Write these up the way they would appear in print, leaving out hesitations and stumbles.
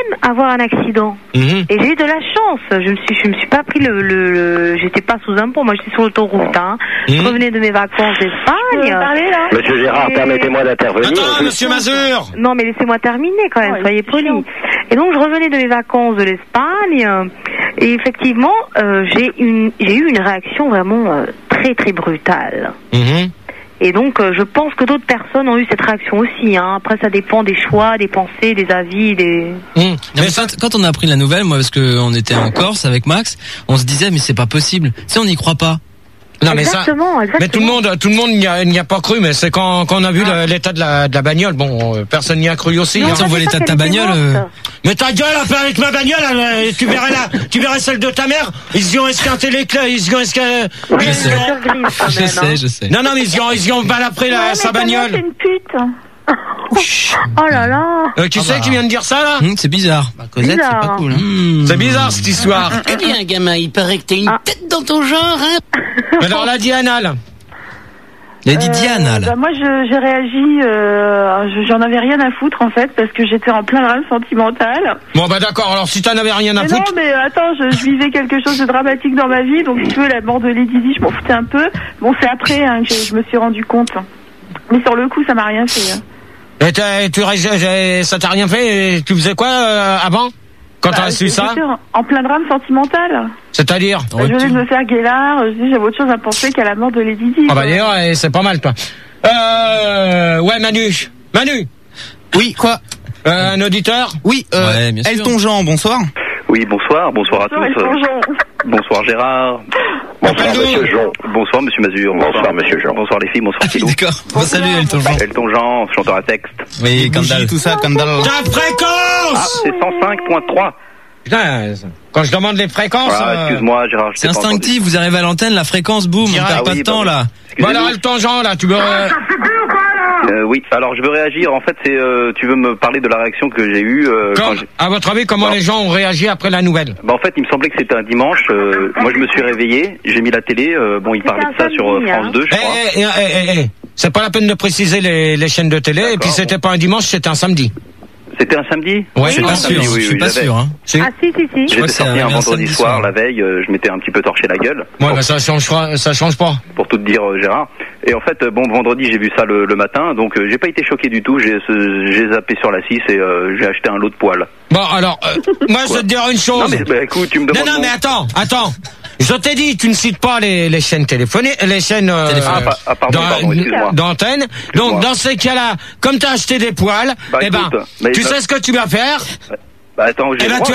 avoir un accident. Et j'ai eu de la chance. Je me suis pas pris j'étais pas sous un pont. Moi, j'étais sur l'autoroute. Je revenais de mes vacances d'Espagne. Monsieur Gérard, permettez-moi d'intervenir. Attends, monsieur Mazur. Non, mais laissez-moi terminer quand même. Soyez poli. Et donc, je revenais de mes vacances de l'Espagne. Et effectivement, j'ai eu une réaction vraiment très très brutale. Et donc, je pense que d'autres personnes ont eu cette réaction aussi. Après, ça dépend des choix, des pensées, des avis, des... Mais quand on a appris la nouvelle, moi, parce qu'on était en Corse avec Max, on se disait, mais c'est pas possible. Tu sais, on n'y croit pas. Non, mais exactement. Mais tout le monde n'y a pas cru, mais c'est quand on a vu l'état de la bagnole, personne n'y a cru aussi. Non, on voit l'état de ta bagnole. Mais ta gueule, avec ma bagnole, tu verrais celle de ta mère, ils y ont esquinté les clés, Je sais. Non, mais ils y ont balapré sa bagnole. C'est une pute. Oh là là. Qui c'est qui vient de dire ça, là? C'est bizarre. Cosette, c'est pas cool. C'est bizarre, cette histoire. Eh bien, gamin, il paraît que t'as une tête dans ton genre, Alors, la Diana, là. Il a dit Diana, là. Moi, j'ai réagi, j'en avais rien à foutre, en fait, parce que j'étais en plein drame sentimental. Bon, d'accord, alors si t'en avais rien à foutre... Non, mais attends, je vivais quelque chose de dramatique dans ma vie, donc si tu veux, la mort de Lady Di, je m'en foutais un peu. Bon, c'est après que je me suis rendu compte. Mais sur le coup, ça m'a rien fait. Et ça t'a rien fait? Et tu faisais quoi avant? Quand t'as su ça? En plein drame sentimental. C'est-à-dire? Je venais de me faire guélard, j'avais autre chose à penser qu'à la mort de Lady Di. D'ailleurs, c'est pas mal, toi. Ouais, Manu. Oui, quoi? Un auditeur? Oui, Elton Jean, bonsoir. Oui, bonsoir à tous. Bonsoir Gérard. Bonsoir Monsieur Jean. Bonsoir Monsieur Mazur. Bonsoir Monsieur Jean. Bonsoir les filles, bonsoir Philou. D'accord. Salut Elton Jean. Elton Jean, chanteur à texte. Oui, Kandal. Tout ça, Kandal. Ta fréquence! C'est 105.3. Putain, quand je demande les fréquences... excuse-moi Gérard. C'est instinctif, vous arrivez à l'antenne, la fréquence, boum, on perd pas de temps, là. Bon alors Elton Jean, là, tu veux... Oui, alors je veux réagir. En fait, tu veux me parler de la réaction que j'ai eue. À votre avis, comment les gens ont réagi après la nouvelle? En fait, il me semblait que c'était un dimanche. Moi, je me suis réveillé, j'ai mis la télé. Il parlait de ça sur France 2, je crois. C'est pas la peine de préciser les chaînes de télé. Et puis c'était pas un dimanche, c'était un samedi. C'était un samedi? Ouais, je suis pas sûr. Je suis pas sûr. Ah si. J'étais sorti un vendredi soir, la veille. Je m'étais un petit peu torché la gueule. Ouais, mais ça change pas. Pour tout te dire, Gérard. Et en fait, vendredi, j'ai vu ça le matin, donc j'ai pas été choqué du tout. J'ai zappé sur la 6 et j'ai acheté un lot de poils. Bon, alors, moi, je vais te dire une chose. Non, mais écoute, tu me demandes. Non, mais attends. Je t'ai dit, tu ne cites pas les chaînes téléphoniques, les chaînes pardon, excuse-moi. d'antenne. Donc, dans ces cas-là, comme tu as acheté des poils, tu sais ce que tu vas faire? Attends,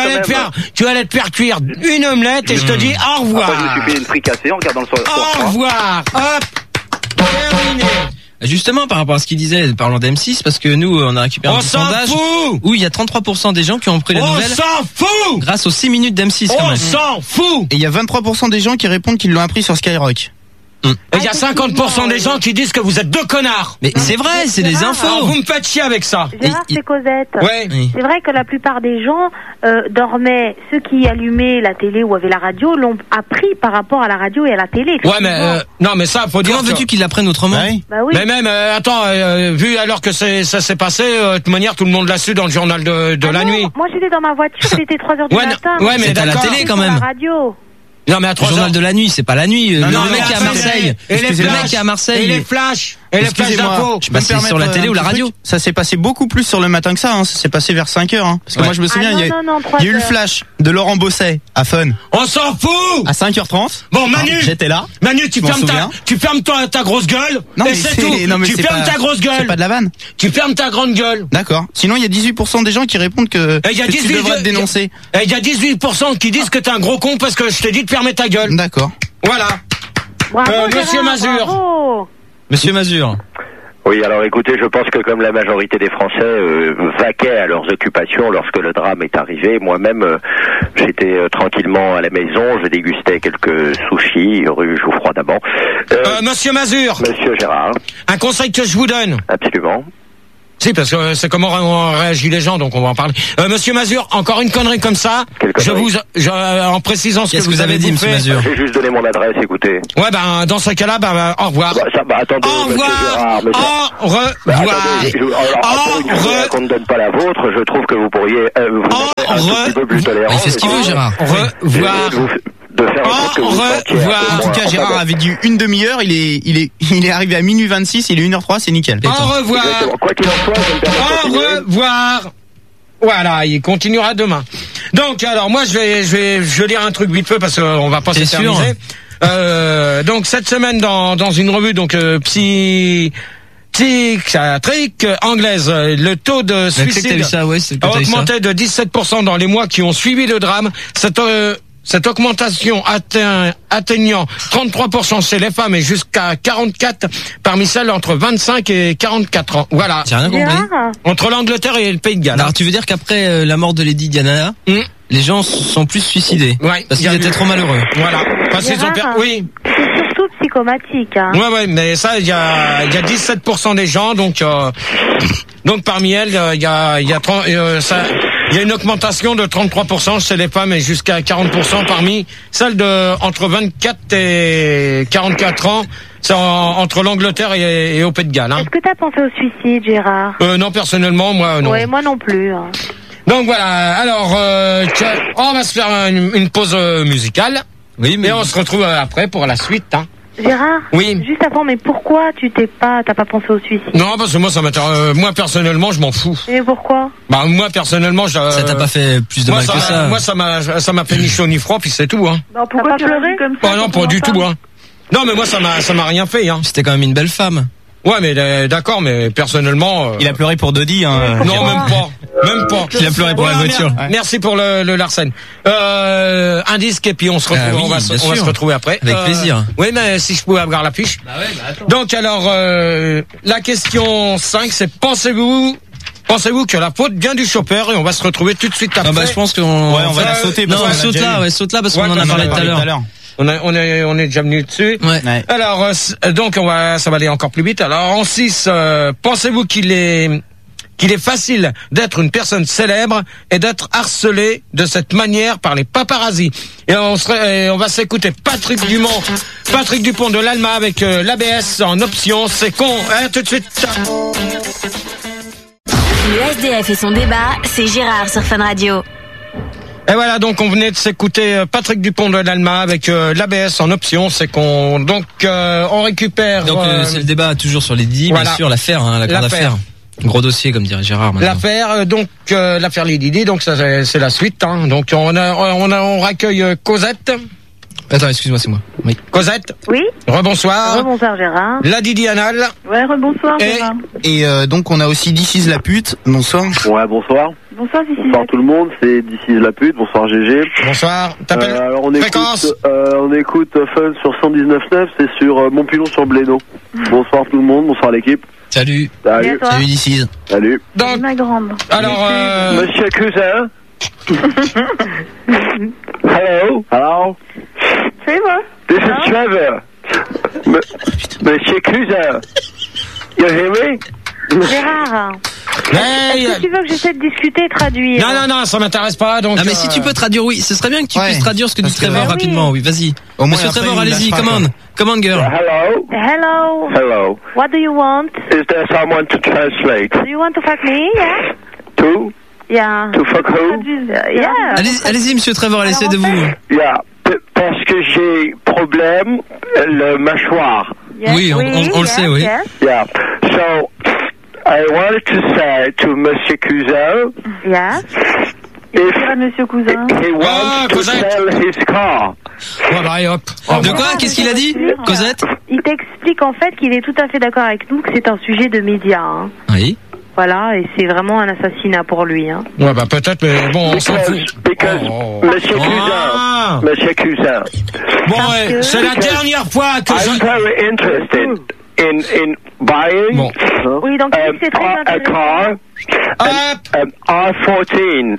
tu allais te faire cuire une omelette et je te dis au revoir. Après, je me suis payé une fricassée en regardant le soir. Au revoir. Hop. Terminé. Justement, par rapport à ce qu'il disait, parlant d'M6, parce que nous, on a récupéré un petit sondage où il y a 33% des gens qui ont pris la nouvelle. On s'en fout! Grâce aux 6 minutes d'M6, quand même. On s'en fout! Et il y a 23% des gens qui répondent qu'ils l'ont appris sur Skyrock. Et il y a 50% des gens qui disent que vous êtes deux connards. Mais c'est vrai, c'est des infos. Alors, vous me faites chier avec ça. Gérard, c'est Cosette. Ouais. C'est vrai que la plupart des gens dormaient. Ceux qui allumaient la télé ou avaient la radio l'ont appris par rapport à la radio et à la télé. Ouais, mais non, mais ça, faut dire. Comment veux-tu qu'ils l'apprennent autrement? Bah oui. Mais même, attends, vu alors que ça s'est passé, de toute manière, tout le monde l'a su dans le journal de la nuit. Moi, j'étais dans ma voiture, il était 3h du matin. Ouais, mais c'est à la télé quand même. La radio. Non, mais à 3 journal de la nuit, c'est pas la nuit. Non, le mec qui est à Marseille. Le mec qui est à Marseille. Et les flashs. Et les flashs d'infos. Je passe sur la télé ou la radio. Ça s'est passé beaucoup plus sur le matin que ça, hein. Ça s'est passé vers 5h, hein. Parce que moi, je me souviens, il y a eu le flash de Laurent Bosset à Fun. On s'en fout! À 5h30. Bon, Manu. J'étais là. Manu, tu fermes ta grosse gueule. Non, et c'est tout. Tu fermes ta grosse gueule. C'est pas de la vanne. Tu fermes ta grande gueule. D'accord. Sinon, il y a 18% des gens qui répondent que tu devrais te dénoncer. Et il y a 18% qui disent que t'es un gros con parce que je t'ai dit de fermer ta gueule. D'accord. Voilà. Bravo, Monsieur Mazur. Bravo. Monsieur Mazur. Oui, alors écoutez, je pense que comme la majorité des Français vaquaient à leurs occupations lorsque le drame est arrivé, moi-même j'étais tranquillement à la maison, je dégustais quelques sushis rue Jouffroy d'Amont. Monsieur Mazur. Monsieur Gérard. Un conseil que je vous donne. Absolument. Si, parce que c'est comment on réagit les gens, donc on va en parler. Monsieur Mazur, encore une connerie comme ça. En précisant ce que vous avez dit, Monsieur Mazur. J'ai juste donné mon adresse, écoutez. Ouais, dans ce cas-là, au revoir. Attendez, au revoir. Au revoir. Au revoir. Qu'on ne donne pas la vôtre, je trouve que vous pourriez... petit peu plus tolérant. Il fait ce qu'il veut, Gérard. Revoir. En tout cas, Gérard avait dit une demi-heure, il est arrivé à minuit 26, il est 1h03, c'est nickel. Au revoir. Quoi qu'il en soit, au revoir. Voilà, il continuera demain. Donc, alors, moi, je vais lire un truc vite fait parce qu'on va pas s'éterniser. Donc, cette semaine, dans une revue, donc, psychiatrique anglaise, le taux de suicide a augmenté de 17% dans les mois qui ont suivi le drame. Cette augmentation atteignant 33% chez les femmes et jusqu'à 44% parmi celles entre 25 et 44 ans. Voilà. J'ai rien compris. Entre l'Angleterre et le Pays de Galles. Alors tu veux dire qu'après la mort de Lady Diana, les gens sont plus suicidés parce qu'ils étaient trop malheureux. Voilà. Parce qu'ils ont oui. C'est surtout psychomatique. Hein. Ouais, mais ça, il y a 17% des gens, donc parmi elles, il y a une augmentation de 33% chez les femmes et jusqu'à 40% parmi celles entre 24 et 44 ans. C'est entre l'Angleterre et au Pays de Galles. Hein. Est-ce que tu as pensé au suicide, Gérard? Non, personnellement, moi, non. Ouais, moi non plus. Hein. Donc voilà, alors, on va se faire une pause musicale. Oui, mais on se retrouve après pour la suite, hein. Gérard, oui. Juste avant, mais pourquoi t'as pas pensé au suicide? Non, parce que moi, ça m'intéresse. Moi, personnellement, je m'en fous. Et pourquoi? Moi, personnellement, ça t'a pas fait plus de mal que ça. Moi, ça m'a fait ni chaud ni froid, puis c'est tout, hein. Non, pourquoi tu pleurais comme ça? Non, pas du tout, hein. Non, mais moi, ça m'a rien fait, hein. C'était quand même une belle femme. Ouais, mais d'accord, mais personnellement... Il a pleuré pour Dodi, hein. Non, même pas. Il a pleuré pour la voiture. Merci pour le Larsen. Un disque et puis on se retrouve, on va se retrouver après. Avec plaisir. Oui, mais si je pouvais avoir la fiche. Attends. Donc alors, la question 5, c'est pensez-vous que la faute vient du chauffeur et on va se retrouver tout de suite après. Je pense qu'on on va la sauter. Non, saute là parce qu'on en a parlé tout à l'heure. On est déjà venu dessus. Ouais. Alors, donc ça va aller encore plus vite. Alors, en 6, pensez-vous qu'il est facile d'être une personne célèbre et d'être harcelé de cette manière par les paparazzis? Et on va s'écouter Patrick Dupont de l'Alma avec l'ABS en option. C'est con. Tout de suite. Le SDF et son débat, c'est Gérard sur Fun Radio. Et voilà, donc on venait de s'écouter Patrick Dupont de l'Alma avec l'ABS en option, c'est qu'on on récupère. Donc c'est le débat toujours sur les Didi, voilà. Bien sûr, l'affaire, la grande affaire. Gros dossier, comme dirait Gérard. Maintenant. L'affaire, l'affaire Lady Di, donc ça c'est la suite. Hein. Donc on raccueille Cosette. Attends, excuse-moi, c'est moi. Oui. Cosette. Oui. Rebonsoir. Rebonsoir Gérard. La Didi Anal. Ouais, rebonsoir Gérard. Et donc on a aussi This is la pute. Bonsoir. Ouais, bonsoir. Bonsoir This is bonsoir tout le monde, c'est This is la pute. Bonsoir GG. Bonsoir. T'appelles alors Fréquence. on écoute Fun sur 119.9, c'est sur Montpilon sur Blénaud. Bonsoir tout le monde, bonsoir l'équipe. Salut. Salut This is. Salut. Donc, ma grande. Alors Monsieur Cousin. Hello. C'est moi. This is Trevor. Monsieur Cousin. You hear me? Gérard. Hey, est-ce que tu veux que j'essaie de discuter et traduire? Non, ça m'intéresse pas. Donc. Ah mais si tu peux traduire, oui, ce serait bien que tu puisses traduire ce que dit Trevor rapidement, oui, vas-y. Monsieur Trevor, allez-y, come on, girl. Hello. What do you want? Is there someone to translate? Do you want to fuck me? Yeah. To? Yeah. To fuck who? Yeah. Allez-y, monsieur Trevor, essayez de vous. Yeah. Parce que j'ai problème le mâchoire. Yes, oui, on le sait, oui. Yes. Yeah. So I wanted to say to Monsieur Cousin. Yes. Monsieur Cousin. He wants to sell his car. Voilà, hop. De quoi? Qu'est-ce qu'il a dit, Cosette? Il t'explique en fait qu'il est tout à fait d'accord avec nous que c'est un sujet de médias. Hein. Oui. Voilà, et c'est vraiment un assassinat pour lui. Hein. Ouais, peut-être, mais bon, on s'en fout. Because Monsieur Cousin. Bon, c'est la dernière fois que I'm very interested in buying oui, donc c'est très a car. R14,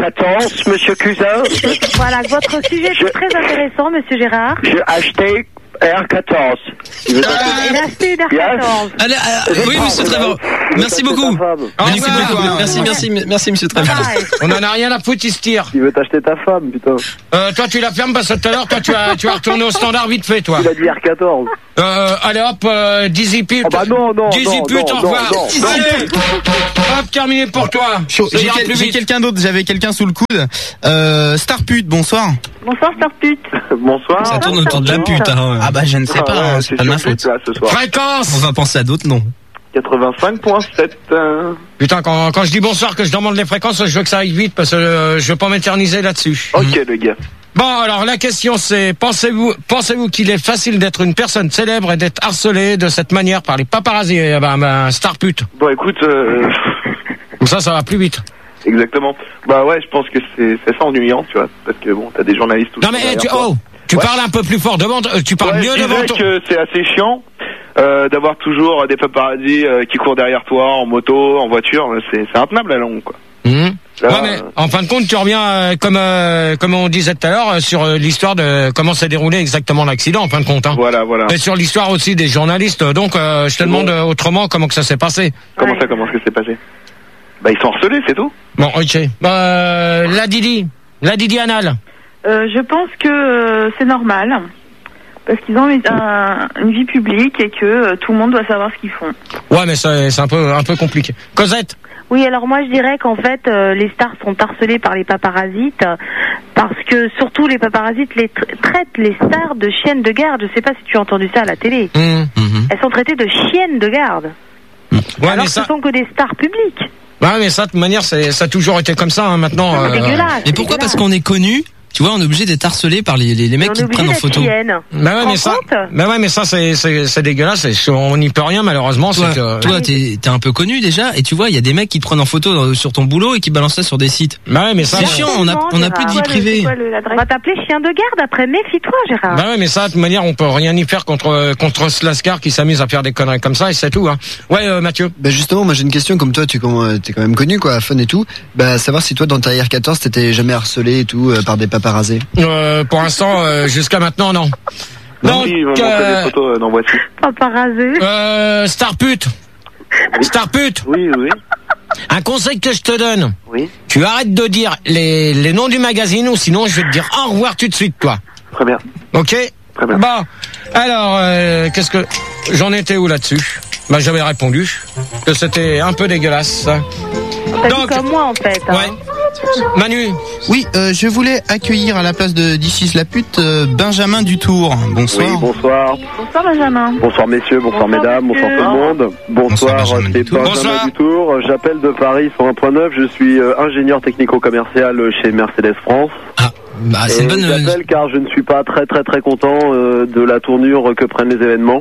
R14, Monsieur Cousin. Voilà, votre sujet est très intéressant, Monsieur Gérard. J'ai acheté R14. Il a acheté une R14. Allez, oui, monsieur Trevor. Merci beaucoup. Merci, monsieur Trevor. On en a rien à foutre, il se tire. Il veut t'acheter ta femme, putain. Toi, tu la fermes parce que tout à l'heure, toi, tu vas retourner au standard vite fait, toi. Il a dit R14. Allez, hop, Dizzy Pute. Ah bah non, Dizzy Pute, au revoir. Allez, hop, terminé pour toi. J'ai quelqu'un d'autre, j'avais quelqu'un sous le coude. Starpute, bonsoir. Bonsoir, Starpute. Bonsoir. Ça tourne autour de la pute, hein. Ah bah je ne sais pas, c'est pas de ma faute. Fréquence. On va penser à d'autres noms. 85.7. Putain, quand je dis bonsoir, que je demande les fréquences, je veux que ça aille vite parce que je veux pas m'éterniser là-dessus. Ok, les gars. Bon, alors la question c'est, pensez-vous qu'il est facile d'être une personne célèbre et d'être harcelé de cette manière par les paparazzis, Starpute? Bon, écoute, Comme ça va plus vite. exactement. Bah ouais, je pense que c'est ça ennuyant, tu vois, parce que bon, t'as des journalistes tout. Non mais tu parles un peu plus fort devant, tu parles mieux devant toi. Que c'est assez chiant d'avoir toujours des paparazzis qui courent derrière toi en moto, en voiture, c'est intenable à la longue, quoi. Là, ouais, mais en fin de compte, tu reviens comme on disait tout à l'heure sur l'histoire de comment s'est déroulé exactement l'accident en fin de compte. Hein. Voilà. Et sur l'histoire aussi des journalistes. Donc, je te demande autrement comment que ça s'est passé. Comment ça s'est passé? Bah ils sont harcelés, c'est tout. Bon, ok. La Didi anale. Je pense que c'est normal. Parce qu'ils ont une vie publique et que tout le monde doit savoir ce qu'ils font. Ouais, mais c'est un peu compliqué. Cosette? Oui, alors moi je dirais qu'en fait les stars sont harcelées par les paparasites parce que surtout les paparasites traitent les stars de chiennes de garde. Je sais pas si tu as entendu ça à la télé. Elles sont traitées de chiennes de garde. Ouais, alors que ce sont que des stars publiques. Ouais, mais ça de toute manière ça a toujours été comme ça hein, maintenant. C'est dégueulasse. Mais pourquoi? Parce qu'on est connu. Tu vois, on est obligé d'être harcelé par les mecs qui te prennent en photo. Bah ouais, mais ça c'est dégueulasse. On n'y peut rien malheureusement. Toi, t'es un peu connu déjà, et tu vois, il y a des mecs qui te prennent en photo sur ton boulot et qui balancent ça sur des sites. Bah ouais, mais ça. C'est chiant. On a plus de vie privée. On va t'appeler chien de garde après. Méfie-toi, Gérard. Bah ouais, mais ça de toute manière, on peut rien y faire contre Slascar qui s'amuse à faire des conneries comme ça et c'est tout. Hein. Ouais, Mathieu. Bah justement, moi j'ai une question. Comme toi, t'es quand même connu, quoi, fun et tout. Bah savoir si toi dans ta R14 t'étais jamais harcelé et tout par des paparazzis. Pour l'instant, jusqu'à maintenant, non. Donc, oui, on fait des photos dans voiture. Paparazzi. Starpute. Oui. Un conseil que je te donne. Oui. Tu arrêtes de dire les noms du magazine ou sinon je vais te dire au revoir tout de suite, toi. Très bien. Ok. Très bien. Bon. Alors, qu'est-ce que j'en étais où là-dessus? Bah j'avais répondu que c'était un peu dégueulasse. T'as dit comme moi en fait. Hein. Ouais. Manu. Oui, je voulais accueillir à la place de This la pute Benjamin Dutour. Bonsoir. Oui, bonsoir. Bonsoir Benjamin. Bonsoir messieurs, bonsoir mesdames, bonsoir tout le monde. Bonsoir, c'est Benjamin Dutour. J'appelle de Paris 101.9. Je suis ingénieur technico-commercial chez Mercedes France. Ah, bah c'est une bonne. J'appelle car je ne suis pas très content de la tournure que prennent les événements.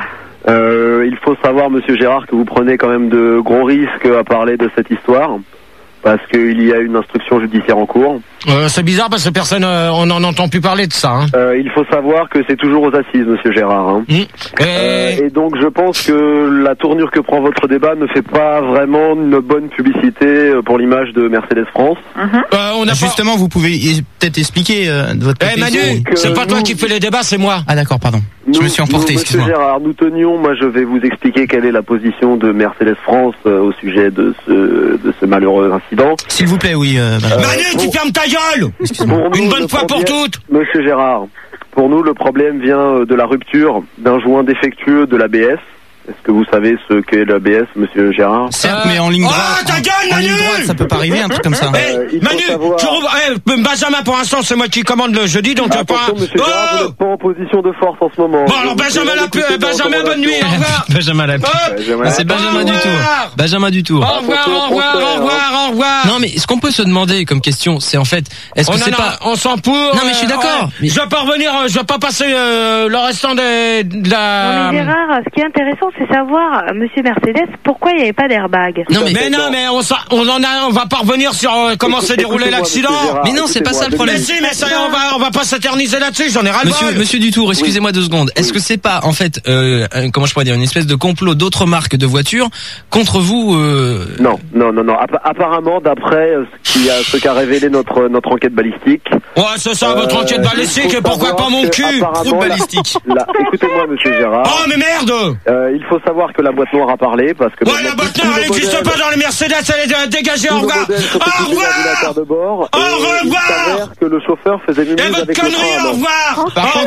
Il faut savoir, monsieur Gérard, que vous prenez quand même de gros risques à parler de cette histoire. Parce qu'il y a une instruction judiciaire en cours. C'est bizarre parce que personne, on n'en entend plus parler de ça. Hein. Il faut savoir que c'est toujours aux assises, monsieur Gérard. Hein. Et donc je pense que la tournure que prend votre débat ne fait pas vraiment une bonne publicité pour l'image de Mercedes France. Justement, vous pouvez peut-être expliquer de votre côté. Manu, c'est pas toi qui fais les débats, c'est moi. Ah d'accord, pardon. Je me suis emporté, excuse-moi. Monsieur Gérard, nous tenions, moi je vais vous expliquer quelle est la position de Mercedes France au sujet de ce malheureux incident. S'il vous plaît, oui. Manu, tu fermes ta gueule. Une bonne fois pour toutes. Monsieur Gérard, pour nous le problème vient de la rupture d'un joint défectueux de l'ABS. Est-ce que vous savez ce qu'est l'ABS, monsieur Gérard? Certes, mais en ligne droite. Oh, ta gueule, Manu! Ça peut pas arriver, un truc comme ça. Manu, Benjamin, pour l'instant, c'est moi qui commande le jeudi, donc attention, monsieur Gérard, vous n'êtes pas en position de force en ce moment. Bon, alors, Benjamin, bonne nuit, au revoir. Benjamin c'est Benjamin Dutour. Benjamin Dutour. Au revoir. Non, mais ce qu'on peut se demander comme question, c'est en fait, est-ce que c'est pas... On s'en pour. Non, mais je suis d'accord. Je vais pas revenir, je vais pas passer le restant de la... Non, mais Gérard, ce qui est intéressant, c'est savoir, monsieur Mercedes, pourquoi il n'y avait pas d'airbag. Non, mais on va pas revenir sur comment s'est déroulé l'accident. Mais non, c'est pas ça le problème. Mais si, mais ça, on va pas s'éterniser là-dessus, j'en ai ras-le-bol. Monsieur Dutour, excusez-moi 2 secondes. Est-ce que c'est pas, en fait, comment je pourrais dire, une espèce de complot d'autres marques de voitures contre vous Non. Apparemment, d'après ce qu'a révélé notre enquête balistique. Ouais, c'est ça, votre enquête balistique, et pourquoi pas mon cul? Route balistique. Écoutez-moi, monsieur Gérard. Oh, mais merde! Il faut savoir que la boîte noire a parlé, parce que... Ouais, la boîte noire, elle n'existe pas dans les Mercedes, elle est dégagée, au revoir! Au revoir! Au revoir! Il s'avère que le chauffeur faisait mumuse avec le train. Au revoir!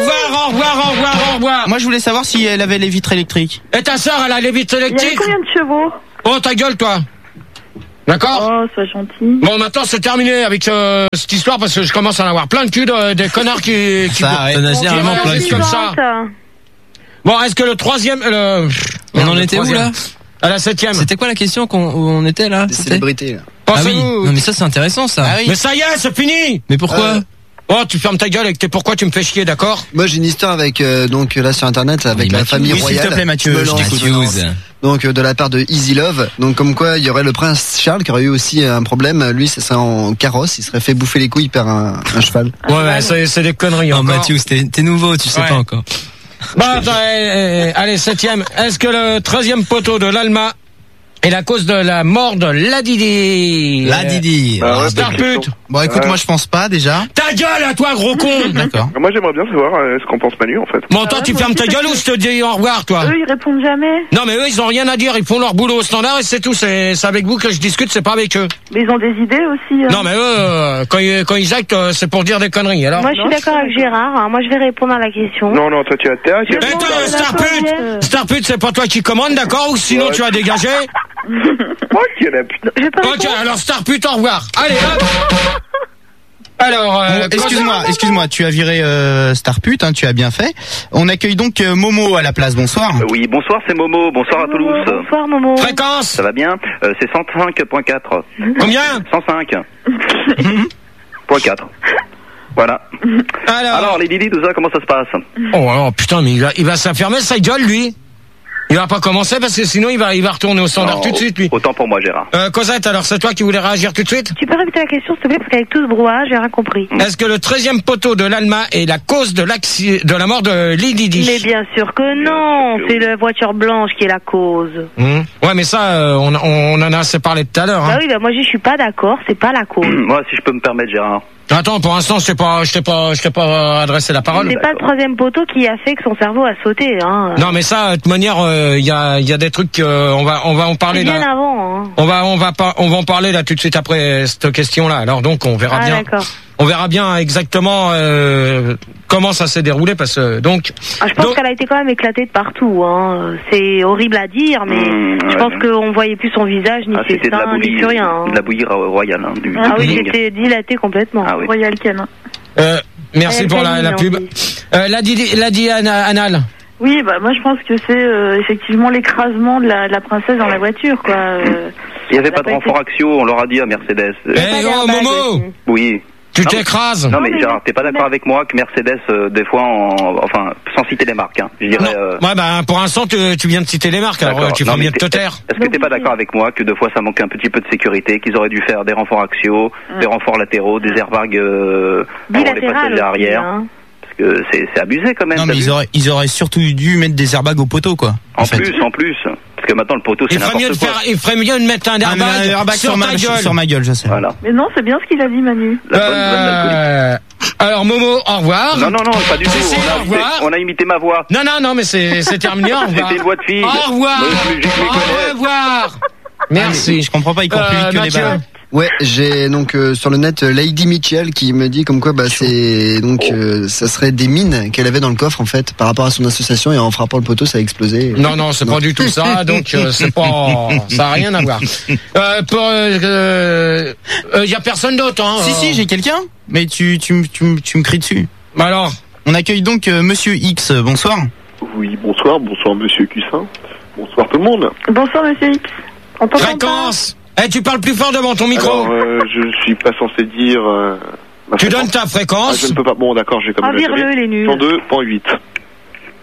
Au revoir! Moi, je voulais savoir si elle avait les vitres électriques. Et ta sœur, elle a les vitres Il y électriques? a combien de chevaux? Oh, ta gueule, toi! D'accord? Oh, sois gentil. Bon, maintenant, c'est terminé avec cette histoire, parce que je commence à en avoir plein de cul des connards qui on a généralement plein de cul. comme ça. Bon, est-ce que le troisième... On en était où, là? À la 7e. C'était quoi la question où on était, là? Des célébrités, là. Ah oui. Non, mais ça, c'est intéressant, ça. Ah oui. Mais ça y est, c'est fini! Mais pourquoi? Oh, tu fermes ta gueule avec tes pourquoi tu me fais chier, d'accord? Moi, j'ai une histoire avec, donc, là, sur Internet, avec la famille royale. S'il te plaît, Mathieu, je t'écoute. Donc, de la part de Easy Love. Donc, comme quoi, il y aurait le prince Charles qui aurait eu aussi un problème. Lui, c'est ça en carrosse. Il serait fait bouffer les couilles par un cheval. Ouais, c'est des conneries. Non, encore. Mathieu, t'es nouveau, tu sais pas encore. Bon, allez, 7e. Est-ce que le 13e poteau de l'Alma est la cause de la mort de Ladidi? Ladidi. Star pute. Bon, écoute, moi, je pense pas, déjà. Ta gueule à toi, gros con! D'accord. Moi, j'aimerais bien savoir ce qu'en pense Manu, en fait. Bon, toi, tu fermes ta gueule ou je te dis au revoir, toi? Eux, ils répondent jamais. Non, mais eux, ils ont rien à dire. Ils font leur boulot au standard et c'est tout. C'est avec vous que je discute, c'est pas avec eux. Mais ils ont des idées aussi. Non, mais eux, quand ils actent, c'est pour dire des conneries, alors. Moi, je suis d'accord avec Gérard. Hein. Moi, je vais répondre à la question. Non, toi, tu as terre. Et toi, Star pute, c'est pas toi qui commande, d'accord? Ou sinon, tu as dégagé? Ok, la putain. Ok, alors Star pute, au revoir. Allez, hop. Alors, excuse-moi, tu as viré Star pute, tu as bien fait. On accueille donc Momo à la place. Bonsoir. Oui, bonsoir, c'est Momo. Bonsoir à Toulouse. Bonsoir, Momo. Fréquence. Ça va bien? C'est 105.4. Combien? 105.4. Voilà. Alors, les Didi, tout ça, comment ça se passe? Oh putain, mais il va s'affirmer sa gueule, lui. Il va pas commencer parce que sinon il va retourner au standard tout de suite, lui. Autant pour moi, Gérard. Cosette, alors c'est toi qui voulais réagir tout de suite? Tu peux répéter la question, s'il te plaît, parce qu'avec tout ce brouhaha, j'ai rien compris. Est-ce que le 13e poteau de l'Alma est la cause de la mort de Lididi? Mais bien sûr que non, c'est la voiture blanche qui est la cause. Ouais, mais ça, on en a assez parlé tout à l'heure. Bah oui, bah moi je suis pas d'accord, c'est pas la cause. Moi, si je peux me permettre, Gérard. Attends, pour l'instant, je t'ai pas adressé la parole. C'est pas le 13e poteau qui a fait que son cerveau a sauté, hein. Non, mais ça, de toute manière, il y a des trucs, on va en parler bien là. Avant, hein. On va en parler là tout de suite après cette question-là. Alors donc, on verra bien. D'accord. On verra bien exactement comment ça s'est déroulé parce que donc. Je pense qu'elle a été quand même éclatée de partout. Hein. C'est horrible à dire, mais je pense qu'on voyait plus son visage ni ses seins ni plus rien. Hein. De la bouillie royale. Oui, c'était dilaté complètement. Ah oui. Royal Canin. Merci pour la pub. La dit Anal. Oui, bah moi je pense que c'est effectivement l'écrasement de la princesse dans la voiture, quoi. Il n'y avait pas de renfort axio, on leur a dit à Mercedes. Oh Momo. Oui. Tu t'écrases? Non mais Gérard, t'es pas d'accord avec moi que Mercedes, des fois, enfin, sans citer les marques, je dirais... Ouais, bah pour l'instant, tu viens de citer les marques, alors tu fais mieux de te taire. Est-ce que t'es pas d'accord avec moi que des fois ça manque un petit peu de sécurité, qu'ils auraient dû faire des renforts axiaux, des renforts latéraux, des airbags pour les passagers arrière? Parce que c'est abusé quand même. Non mais ils auraient surtout dû mettre des airbags au poteau, quoi. En plus. Parce que maintenant le poteau c'est n'importe quoi. Il ferait mieux de mettre un airbag sur ta gueule. Sur ma gueule, je sais. Voilà. Mais non, c'est bien ce qu'il a dit, Manu. Alors Momo, au revoir. Non, pas du tout. Au revoir. On a imité ma voix. Non, mais c'est terminé. Au revoir. C'était une voix de fille. Au revoir. Au revoir. Merci. Je comprends pas, il court plus vite que les balles. Ouais, j'ai donc sur le net Lady Mitchell qui me dit comme quoi c'est donc ça serait des mines qu'elle avait dans le coffre en fait par rapport à son association et en frappant le poteau ça a explosé. Non, c'est pas du tout ça, donc c'est pas ça a rien à voir. Y a personne d'autre hein. Si, j'ai quelqu'un, mais tu me cries dessus. Bah alors, on accueille donc monsieur X. Bonsoir. Oui, bonsoir Monsieur Cussin. Bonsoir tout le monde. Bonsoir Monsieur X. On t'entend fréquence. Tu parles plus fort devant ton micro. Alors, je suis pas censé dire. Tu donnes ta fréquence. Je ne peux pas. Bon, d'accord, j'ai comme vire-le, les nuls. 102.8.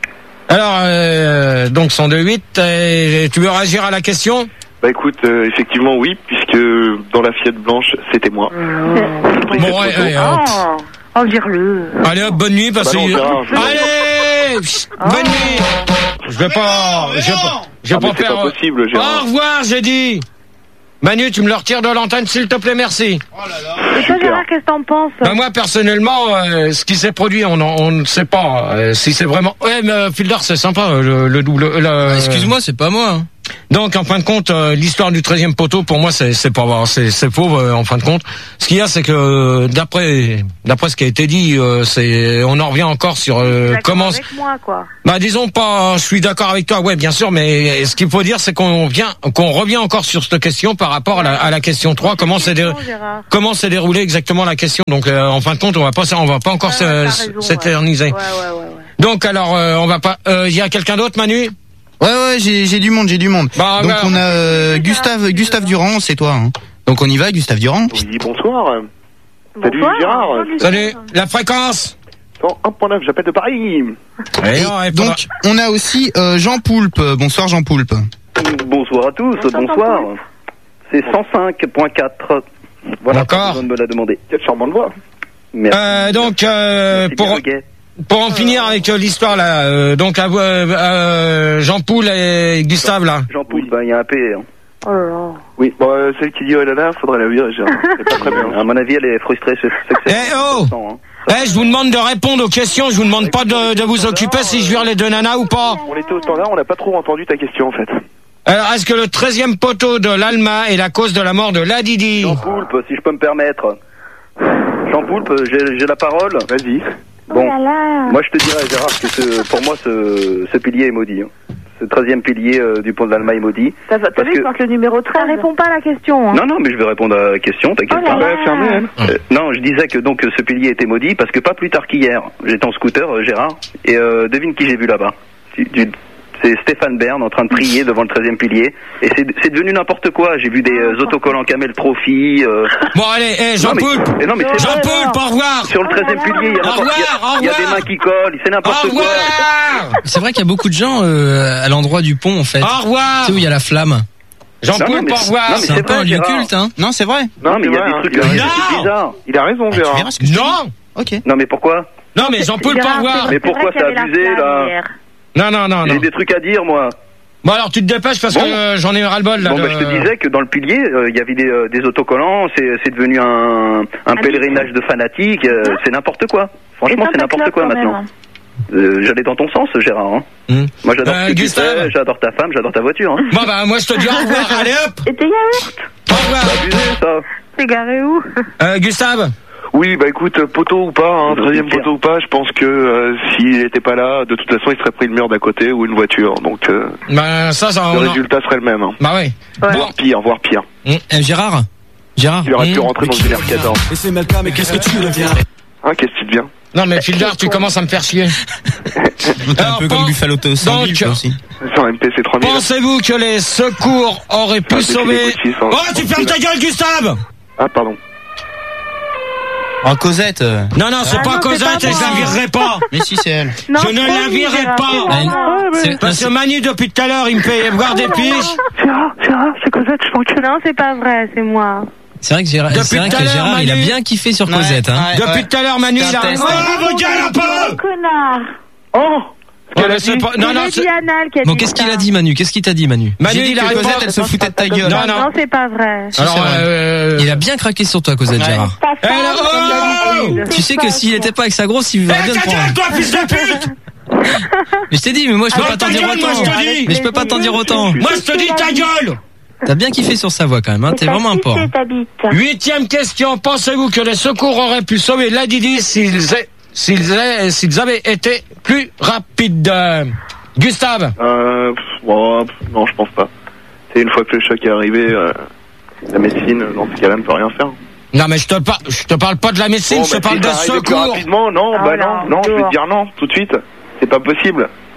Alors, donc, sont de 8. Tu veux réagir à la question? Bah écoute, effectivement oui, puisque dans la Fiat blanche, c'était moi. Bon, Oh, dire-le. Allez hop, bonne nuit, parce que... Allez, bonne nuit. Je vais pas faire... C'est pas possible, Gérard. Au revoir, j'ai dit. Manu, tu me le retires de l'antenne, s'il te plaît, merci. Oh là là. Et toi, Gérard, qu'est-ce que t'en penses? Bah moi, personnellement, ce qui s'est produit, on ne sait pas si c'est vraiment... Ouais, mais Fielder, c'est sympa, le double... Excuse-moi, c'est pas moi. Hein. Donc, en fin de compte, l'histoire du 13e poteau, pour moi, c'est pas c'est faux, en fin de compte. Ce qu'il y a, c'est que, d'après ce qui a été dit, on en revient encore sur, comment... avec moi, quoi. Bah, disons pas, je suis d'accord avec toi, ouais, bien sûr, mais ce qu'il faut dire, c'est qu'on revient encore sur cette question par rapport à la question 3, comment s'est déroulée exactement la question. Donc, en fin de compte, on va pas encore s'éterniser. Ouais. Donc, alors, on va pas, y a quelqu'un d'autre, Manu? Ouais, j'ai du monde. Bah, donc on a Gustave Durand, c'est toi. Hein. Donc on y va, Gustave Durand. Oui, bonsoir. Salut Gérard. Salut. La fréquence 101.9, j'appelle de Paris. Donc on a aussi Jean Poulpe. Bonsoir Jean Poulpe. Bonsoir à tous, bonsoir. C'est 105.4. Voilà, personne me l'a demandé. Quelle charmante voix. Merci. Donc pour en finir avec l'histoire là, donc Jean Poul et Gustave là. Jean Poul, il y a un P. Hein. Oh là là. Oui, bon, celle qui dit oh là là, faudrait la virer, c'est pas très bien. À mon avis, elle est frustrée. Je vous demande de répondre aux questions, je vous demande pas de vous occuper si je vire les deux nanas ou pas. On était au standard, on n'a pas trop entendu ta question en fait. Alors, est-ce que le 13e poteau de l'Alma est la cause de la mort de Ladidi? Jean Poulpe, si je peux me permettre. Jean Poulpe, j'ai la parole. Vas-y. Bon, moi je te dirais Gérard que pour moi ce pilier est maudit. Hein. Ce 13e pilier du pont de l'Alma est maudit. T'as vu, je marque le numéro 13. Ça répond pas à la question. Hein. Non, mais je vais répondre à la question, t'inquiète pas. Non, je disais que donc ce pilier était maudit parce que pas plus tard qu'hier, j'étais en scooter, Gérard, et devine qui j'ai vu là-bas. C'est Stéphane Bern en train de prier devant le 13e pilier. Et c'est devenu n'importe quoi. J'ai vu des autocollants Camel Trophy. Bon, allez, Jean Poulpe. Jean Poulpe, au revoir. Sur le 13e pilier, il y a des mains qui collent. C'est n'importe quoi. C'est vrai qu'il y a beaucoup de gens à l'endroit du pont, en fait. Au revoir. Tu sais où il y a la flamme. Jean Poulpe, au revoir. C'est un peu un lieu culte, hein. Non, c'est vrai. Non, mais il y a des trucs bizarres. Il a raison, Gérard. Non. Ok. Non, mais pourquoi? Non, mais Jean Poulpe, au revoir. Mais pourquoi c'est abusé, là? Non. J'ai des trucs à dire, moi. Bon, alors tu te dépêches parce que j'en ai ras-le-bol là. Bon, je te disais que dans le pilier, il y avait des autocollants, c'est devenu un pèlerinage de fanatiques, c'est n'importe quoi. Franchement, c'est n'importe quoi maintenant. J'allais dans ton sens, Gérard. Hein. Moi, j'adore ce que tu fais, j'adore ta femme, j'adore ta voiture. Hein. Bon, moi, je te dis au revoir. Allez, hop. Et tes yaourts? Au revoir. C'est abusé, ça. C'est garé où? Gustave. Oui, bah écoute, poteau ou pas, 13e poteau ou pas, je pense que s'il était pas là, de toute façon, il serait pris le mur d'à côté ou une voiture. Donc, le résultat serait le même. Hein. Bah oui. Voire pire. Gérard. Il aurait pu rentrer dans une R14. Et c'est Malka, mais qu'est-ce que tu deviens? Qu'est-ce que tu deviens? Non, mais Fielder, tu commences à me faire chier. T'es un peu comme Buffalo Sanguille, toi aussi. Sur MPC 3000. Pensez-vous que les secours auraient pu sauver... Oh, tu fermes ta gueule, Gustave! Ah, pardon. Cosette. Non, c'est pas Cosette, et je la virerai pas. Mais si, c'est elle. Je ne la virerai pas. Parce que Manu, depuis tout à l'heure, il me fait voir des piches. Gérard, c'est Cosette, je pense que... Non, c'est pas vrai, c'est moi. C'est vrai que Gérard, Manu, il a bien kiffé sur Cosette. Hein. Depuis tout à l'heure, Manu, il a... Oh, vos gueules un peu! Connard! Oh! Bon, qu'est-ce qu'il a dit, Manu? Qu'est-ce qu'il t'a dit, Manu? Manu, il a répondu, elle se foutait de ta gueule. Non, c'est pas vrai. Alors, il a bien craqué sur toi, Cosette, Gérard. Tu sais que s'il était pas avec sa grosse, il va bien te prendre. Toi, fils de pute! Mais je t'ai dit, mais moi, je peux pas t'en dire autant. Mais je peux pas t'en dire autant. Moi, je te dis ta gueule! T'as bien kiffé sur sa voix quand même, hein. T'es vraiment un porc. 8e question. Pensez-vous que les secours auraient pu sauver Ladidi s'ils avaient été plus rapides? Gustave? Non, je pense pas. C'est une fois que le choc est arrivé, la médecine, dans ce cas-là, ne peut rien faire. Non, mais je te parle pas de la médecine, je te parle de secours. Plus rapidement, non, je vais te dire non, tout de suite. C'est pas possible.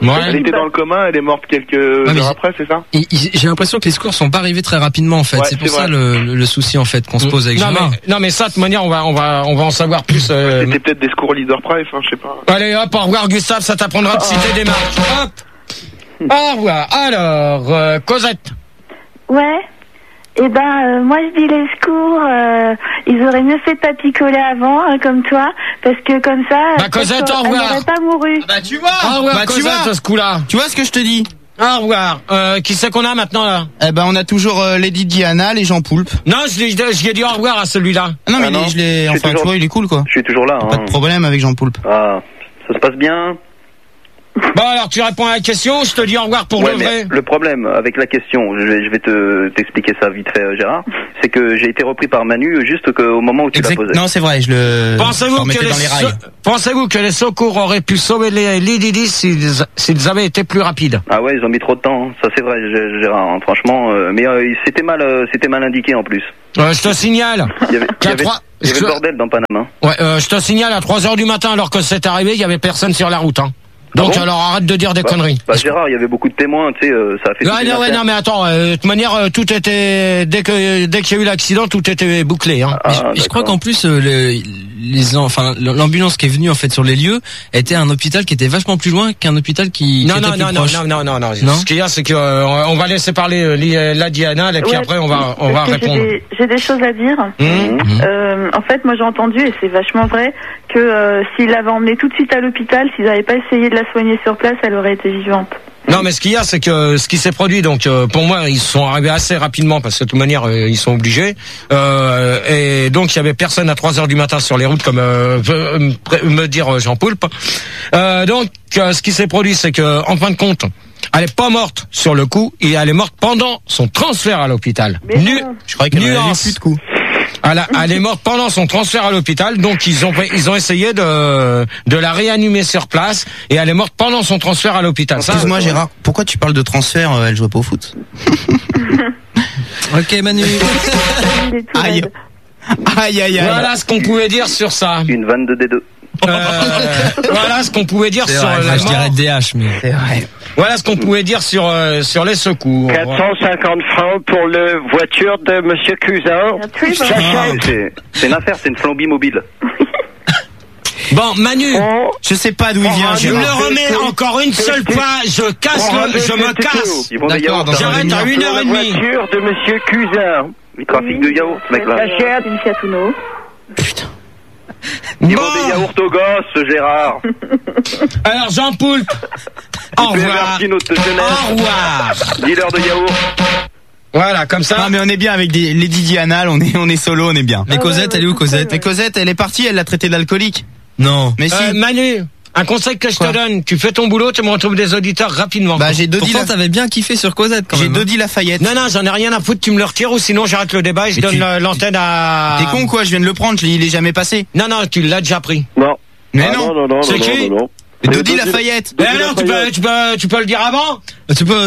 Elle était dans le coma, elle est morte quelques heures après, c'est ça? J'ai l'impression que les secours sont pas arrivés très rapidement en fait. Ouais, c'est pour ça le souci en fait qu'on se pose avec Gérard. Non mais ça de toute manière on va en savoir plus. C'était peut-être des secours leader price, je sais pas. Allez hop, au revoir Gustave, ça t'apprendra de citer des marques. Hop. Au revoir. Alors Cosette. Ouais. Eh ben, moi je dis les secours, ils auraient mieux fait de pas picoler avant, comme toi, parce que comme ça, Cosette, au revoir. Elle n'aurait pas mouru. Tu vois. Au revoir, Cosette, à ce coup-là. Tu vois ce que je te dis? Au revoir. Qui c'est qu'on a maintenant là? Eh ben, on a toujours Lady Diana, les gens Poulpe. Non, je lui ai dit au revoir à celui-là. Non, mais je l'ai. Enfin, tu vois, il est cool, quoi. Je suis toujours là. Pas de problème avec Jean Poulpe. Ah, ça se passe bien. Bon alors tu réponds à la question, je te dis au revoir pour de vrai. Le problème avec la question, je vais t'expliquer ça vite fait Gérard, c'est que j'ai été repris par Manu juste au moment où tu l'as posé. Non c'est vrai, je le remettais dans les rails. Pensez-vous que les secours auraient pu sauver les Didi s'ils avaient été plus rapides? Ah ouais, ils ont mis trop de temps, ça c'est vrai Gérard, franchement, mais c'était mal indiqué en plus. Je te signale. Il y avait le bordel dans Panama. Ouais, je te signale à 3h du matin alors que c'est arrivé, il y avait personne sur la route Donc alors arrête de dire des conneries. Gérard, il y avait beaucoup de témoins, tu sais, ça a fait. Non mais attends, de toute manière tout était dès qu'il y a eu l'accident, tout était bouclé. Je crois qu'en plus l'ambulance qui est venue en fait sur les lieux était un hôpital qui était vachement plus loin qu'un hôpital qui était plus proche. Non. Ce qu'il y a c'est que on va laisser parler la Diana et puis après on va répondre. J'ai des choses à dire. En fait, moi j'ai entendu et c'est vachement vrai que s'ils l'avaient emmenée tout de suite à l'hôpital, s'ils n'avaient pas essayé de la soigner sur place, elle aurait été vivante. Non, mais ce qu'il y a, c'est que ce qui s'est produit, donc pour moi, ils sont arrivés assez rapidement parce que de toute manière, ils sont obligés. Et donc il y avait personne à 3h du matin sur les routes, comme veut me dire Jean Poulpe. Donc ce qui s'est produit, c'est que en fin de compte, elle est pas morte sur le coup, et elle est morte pendant son transfert à l'hôpital. Je croyais qu'elle avait plus de coups. Elle est morte pendant son transfert à l'hôpital, donc ils ont essayé de la réanimer sur place, et elle est morte pendant son transfert à l'hôpital. Excuse-moi Gérard, pourquoi tu parles de transfert? Elle jouait pas au foot. Ok Manu. Aïe. Voilà ce qu'on pouvait dire sur ça. Une vanne de D2. Voilà ce qu'on pouvait dire sur la je dirais DH, mais c'est vrai. Voilà ce qu'on pouvait dire sur les secours. 450 francs pour la voiture de Monsieur Cousin. C'est une affaire, c'est une flambie mobile. Bon, Manu, je sais pas d'où il vient. Je me le remets encore une seule fois. Je me casse. D'accord. J'arrête à 1h30. La voiture de Monsieur Cousin. Il trafic de yaourt, ce mec-là. Putain. Ils vendent des yaourts aux gosses, Gérard. Alors, Jean Poulpe. Au revoir. Au revoir. Dealer de yaourt. Voilà, comme ça. Non, mais on est bien avec des Lady Diana, on est solo, on est bien. Mais Cosette, elle est où Cosette? Mais Cosette, elle est partie, elle l'a traité d'alcoolique. Non. Mais si. Manu, un conseil que je te donne, tu fais ton boulot, tu me retrouves des auditeurs rapidement. J'ai Pourtant, t'avais bien kiffé sur Cosette quand même. J'ai Dodi Lafayette. Non, j'en ai rien à foutre, tu me le retires ou sinon j'arrête le débat et je donne l'antenne à... T'es con quoi, je viens de le prendre, il est jamais passé. Non, tu l'as déjà pris. Non. Mais non. C'est qui? Dodi Lafayette. Mais alors, tu peux le dire avant? Tu peux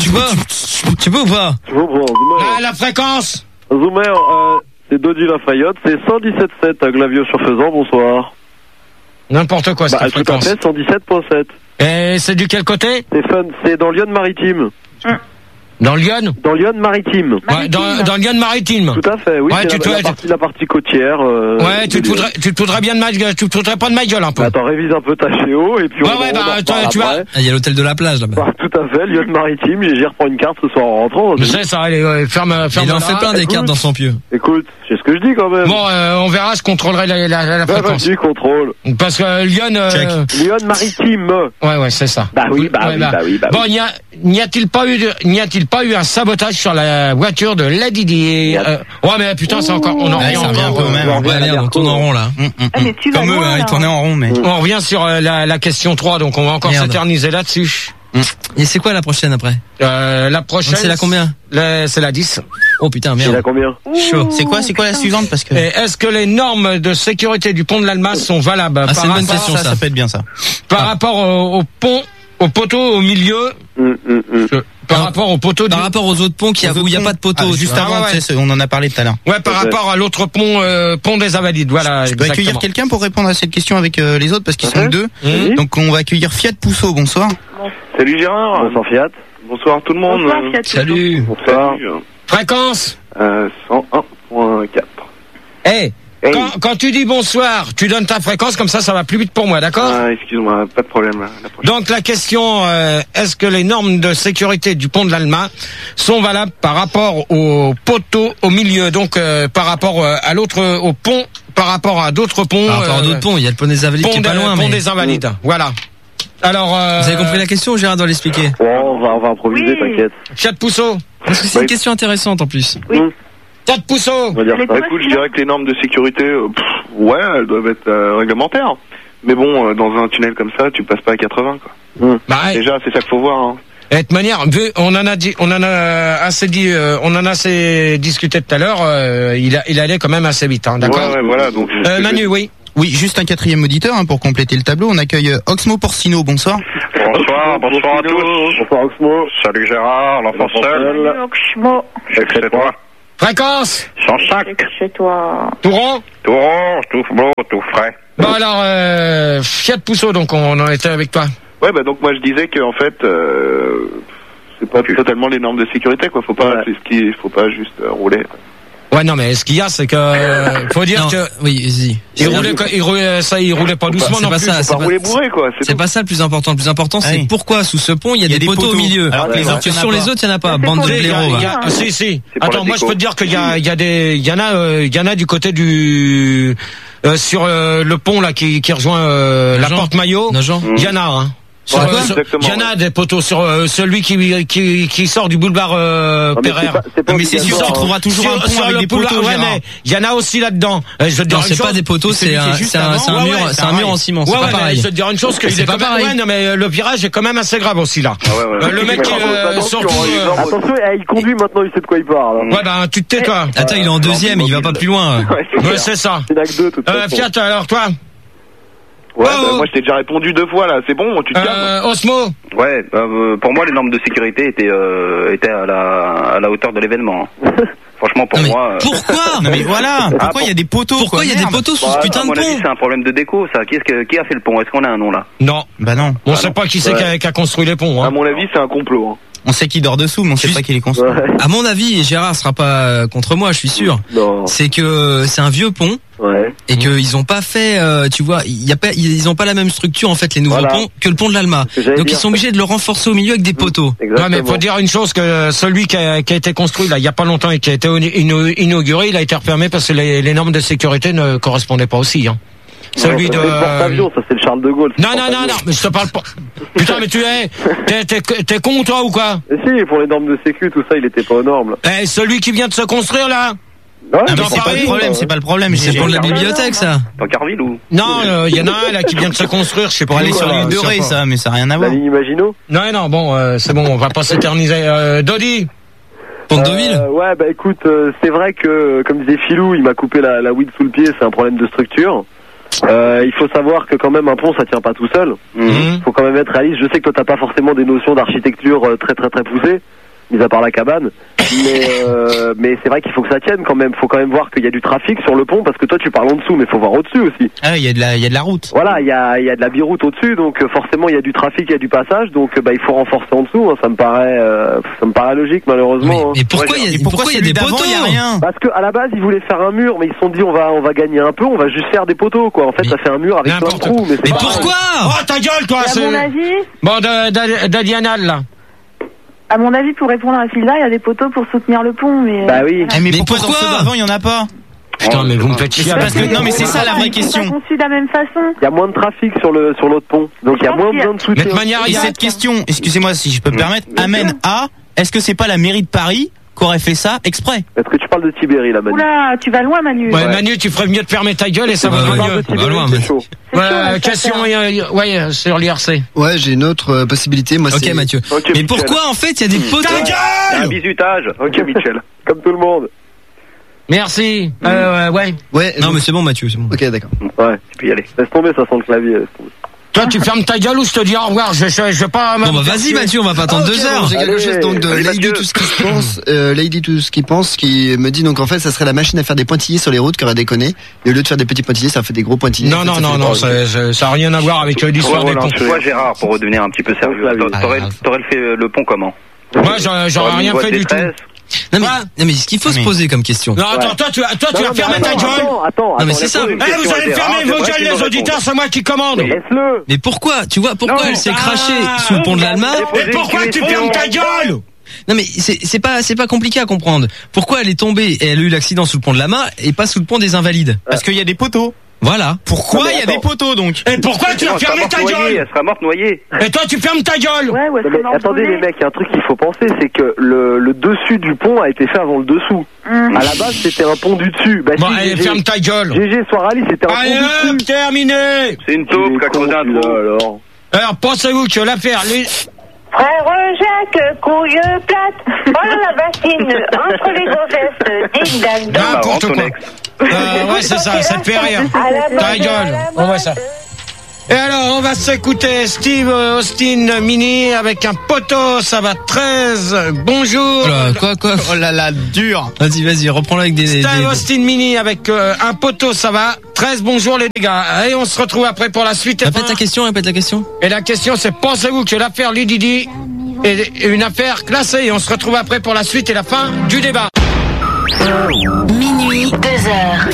ou pas? La fréquence. Zoomer, c'est Dodi Lafayette, c'est 117.7 à Glavio-sur-Faisan, bonsoir. N'importe quoi, cette fréquence. Tout à fait, 117.7. Et c'est du quel côté? C'est fun, c'est dans Lyon-Maritime. Dans Lyon? Dans Lyon-Maritime. Ouais, dans Lyon-Maritime. Tout à fait, oui. Ouais, c'est la partie côtière. Ouais, tu te foudrais bien de ma gueule, tu te foudrais pas de ma gueule un peu. Attends, révise un peu ta chéo et puis tu vas. Il y a l'hôtel de la plage là-bas. Tout à fait, Lyon-Maritime, j'y reprends une carte ce soir en rentrant. Je sais ça, allez, ferme. Il en fait plein des cartes dans son pieu. Écoute, c'est ce que je dis quand même. Bon, on verra, je contrôlerai la fréquence. Vas-y, contrôle. Parce que Lyon-Maritime. Ouais, c'est ça. Bah oui. Bon, n'y a-t-il pas eu un sabotage sur la voiture de Lady Di? Ouais, mais putain, c'est encore, on en revient un peu même. On tourne en rond là. Comme eux, ils tournaient en rond, mais. On revient sur la question 3, donc on va encore s'éterniser là-dessus. Et c'est quoi la prochaine après? La prochaine. C'est la combien? C'est la 10. Oh putain, merde. C'est la combien? Chaud. C'est quoi la suivante parce que. Est-ce que les normes de sécurité du pont de l'Almas sont valables? C'est une bonne question, ça peut être bien ça. Par rapport au pont, au poteau au milieu. Par rapport au poteau, par rapport aux autres ponts où il n'y a pas de poteau. Juste avant, on en a parlé tout à l'heure. Ouais, par rapport à l'autre pont des Invalides. Voilà. Je peux accueillir quelqu'un pour répondre à cette question avec les autres parce qu'ils sont deux. Donc on va accueillir Fiat Pousseau. Bonsoir. Salut Gérard. Bonsoir Fiat. Bonsoir tout le monde. Bonsoir, Fiat. Salut. Bonsoir. Fréquence 101.4. Hey. Quand tu dis bonsoir, tu donnes ta fréquence, comme ça va plus vite pour moi, d'accord? Excuse-moi, pas de problème. Donc la question, est-ce que les normes de sécurité du pont de l'Alma sont valables par rapport au poteau au milieu, donc par rapport à l'autre, au pont, par rapport à d'autres ponts? Par rapport à d'autres ponts, il y a le pont des Invalides qui est pas loin. Pont des Invalides, voilà. Alors, vous avez compris la question, Gérard doit l'expliquer? On va improviser, t'inquiète. Fiat Pousseau. Parce que c'est une question intéressante en plus. Oui. Fiat Pousseau. Écoute, je dirais que les normes de sécurité, elles doivent être réglementaires. Mais bon, dans un tunnel comme ça, tu passes pas à 80, quoi. Déjà, c'est ça qu'il faut voir. Hein. De toute manière, on en a assez discuté tout à l'heure. Il allait quand même assez vite, hein, d'accord? Ouais, voilà. Donc. Manu, oui. Oui, juste un quatrième auditeur pour compléter le tableau. On accueille Oxmo Porcino. Bonsoir. Bonsoir à tous. Bonsoir Oxmo. Salut Gérard, l'enfant seul. Salut Oxmo. Chez toi. Fréquence 105. Chez toi. Touron, tout beau, tout frais. Bon alors, Fiat Pousseau, donc on en était avec toi. Ouais, donc moi je disais que en fait, c'est pas totalement les normes de sécurité, quoi. Faut pas juste rouler. Ouais, non, mais ce qu'il y a, c'est que faut dire que oui, vas-y. Il roulait pas doucement non plus. Ça, c'est pas rouler bourré, quoi. C'est pas ça le plus important. Le plus important, c'est pourquoi sous ce pont il y a des poteaux au milieu. Alors que sur les autres, il y en a pas. Bande de blaireaux. Si. Attends, moi je peux te dire qu'il y en a du côté du sur le pont là qui rejoint la porte Maillot. Il y en a, hein. Il y en a des poteaux sur celui qui sort du boulevard Pereire. Mais c'est sûr, tu trouveras toujours un pont avec des poteaux. Ouais, mais il y en a aussi là-dedans. Non, c'est pas des poteaux, c'est un mur en ciment. C'est pas pareil. Je vais te dire une chose, que c'est pas pareil. Ouais, non, mais le virage est quand même assez grave aussi là. Le mec surtout. Attention, il conduit maintenant, il sait de quoi il parle. Ouais, ben tu te tais toi. Attends, il est en deuxième, il va pas plus loin. Ouais, c'est ça. Fiat, alors toi? Ouais, moi je t'ai déjà répondu 2 fois là, c'est bon, tu te calmes. Osmo. Ouais, pour moi les normes de sécurité étaient à la hauteur de l'événement. Franchement pour moi. Pourquoi? Non mais voilà. Pourquoi il y a des poteaux? Pourquoi il y a des poteaux sous ce putain de pont? À mon avis, c'est un problème de déco, ça. Qui a fait le pont? Est-ce qu'on a un nom là? Non. Bah non. On sait pas qui c'est qui a construit les ponts. Hein. À mon avis, c'est un complot. Hein. On sait qui dort dessous, mais on sait pas qui les construit. Ouais. À mon avis, et Gérard sera pas contre moi, je suis sûr. C'est que c'est un vieux pont. Ouais. Et qu'ils ont pas fait, tu vois, ils ont pas la même structure en fait les nouveaux ponts que le pont de l'Alma. Donc ils sont obligés de le renforcer au milieu avec des poteaux. Ouais, mais faut dire une chose, que celui qui a été construit là il y a pas longtemps et qui a été inauguré, il a été refermé parce que les normes de sécurité ne correspondaient pas aussi. Hein. Celui de. C'est le porte-avions, ça c'est le Charles de Gaulle. Non, mais je te parle pas. Putain, mais t'es con toi ou quoi? Mais si, pour les normes de sécu, tout ça, il était pas aux normes. Celui qui vient de se construire là. Ouais, non, c'est pas le problème, c'est pour la bibliothèque ça. Dans Carville ou? Non, il y en a un là qui vient de se construire, je sais pas. Pour aller sur l'île de Ré, ça, mais ça n'a rien à voir. La ligne Maginot? Non, bon, c'est bon, on va pas s'éterniser. Dodi. Pont de Deauville? Ouais, bah écoute, c'est vrai que, comme disait Philou, il m'a coupé la weed sous le pied, c'est un problème de structure. Il faut savoir que quand même un pont ça tient pas tout seul. Faut quand même être réaliste. Je sais que toi t'as pas forcément des notions d'architecture très poussées, mis à part la cabane, mais c'est vrai qu'il faut que ça tienne quand même. Faut quand même voir qu'il y a du trafic sur le pont parce que toi tu parles en dessous, mais faut voir au-dessus aussi. Ah, il y a de la route. Voilà, il y a de la biroute au-dessus, donc forcément il y a du trafic, il y a du passage, donc il faut renforcer en dessous. Hein, ça me paraît logique malheureusement. Mais pourquoi il y a des poteaux? Il y a rien. Parce que à la base ils voulaient faire un mur, mais ils se sont dit on va gagner un peu, on va juste faire des poteaux quoi. En fait ça fait un mur avec plein de trous. Mais pourquoi? Oh ta gueule toi. À mon avis. Bon, d'Adianal là. À mon avis, pour répondre à Philda, il y a des poteaux pour soutenir le pont, mais. Bah oui. Mais pourquoi dans ceux d'avant il y en a pas? Putain, mais vous me faites chier. Non, mais c'est ça la vraie question. Ils sont conçus de la même façon. Il y a moins de trafic sur l'autre pont, donc il y a moins besoin de soutien. Et cette question, excusez-moi si je peux me permettre, amène à, est-ce que c'est pas la mairie de Paris qu'aurait fait ça exprès? Est-ce que tu parles de Tibéri là, Manu? Oula, tu vas loin, Manu. Ouais, Manu, tu ferais mieux de fermer ta gueule et ça va mieux. C'est loin, chaud. Ouais, question, sur l'IRC. Ouais, j'ai une autre possibilité. Moi, ok, Mathieu. Mais pourquoi en fait il y a des poteaux? Ta gueule! Un bisutage. Ok, Michel. Comme tout le monde. Merci. Ouais. Ouais. Non, mais c'est bon, Mathieu, c'est bon. Ok, d'accord. Ouais, tu peux y aller. Laisse tomber, ça sent le clavier. Toi, tu fermes ta gueule ou je te dis au revoir. Je vais pas. Bon, bah, vas-y, Mathieu, on va pas attendre 2 heures. J'ai quelque chose donc de Lady Tout ce qui se pense. Lady Tout ce qui pense, qui me dit donc en fait, ça serait la machine à faire des pointillés sur les routes qui aurait déconné. Et au lieu de faire des petits pointillés, ça fait des gros pointillés. Non, ça a rien à voir avec l'histoire des ponts. Toi, Gérard, pour redevenir un petit peu sérieux, t'aurais fait le pont comment? Moi, j'aurais rien fait du tout. Non mais ce qu'il faut se poser comme question. Non, attends, toi tu vas fermer ta gueule. Attends, non mais c'est ça. Vous allez fermer vos gueules, les auditeurs, c'est moi qui commande. Laisse-le. Mais pourquoi? Tu vois, pourquoi elle s'est crachée sous le pont de l'Alma? Mais pourquoi tu fermes ta gueule? Non mais c'est pas compliqué à comprendre. Pourquoi elle est tombée et elle a eu l'accident sous le pont de l'Alma et pas sous le pont des Invalides? Parce qu'il y a des poteaux. Voilà. Pourquoi il y a des poteaux donc? Et pourquoi tu vas fermer ta gueule? Elle sera morte noyée. Et toi tu fermes ta gueule? Ouais, attendez les mecs, il y a un truc qu'il faut penser, c'est que le dessus du pont a été fait avant le dessous. À la base c'était un pont du dessus. Bon allez, ferme ta gueule. GG soir rallye, c'était un pont du dessus. Terminé. C'est une taupe qui a creusé un trou. Alors pensez-vous que l'affaire... Frère Jacques, couille plate, voilà la bassine, entre les gonzesses, ding-dang. N'importe quoi. Ouais, c'est ça te fait rire. Ta gueule, on voit ça. Et alors, on va s'écouter Steve Austin Mini avec un poteau, ça va 13. Bonjour. Quoi Oh là là, dur. Vas-y, reprends-le avec des... Steve Austin Mini avec un poteau, ça va 13. Bonjour les gars. Et on se retrouve après pour la suite. Répète la question. Et la question, c'est pensez-vous que l'affaire Lididi est une affaire classée? Et on se retrouve après pour la suite et la fin du débat. Minuit, 2 heures.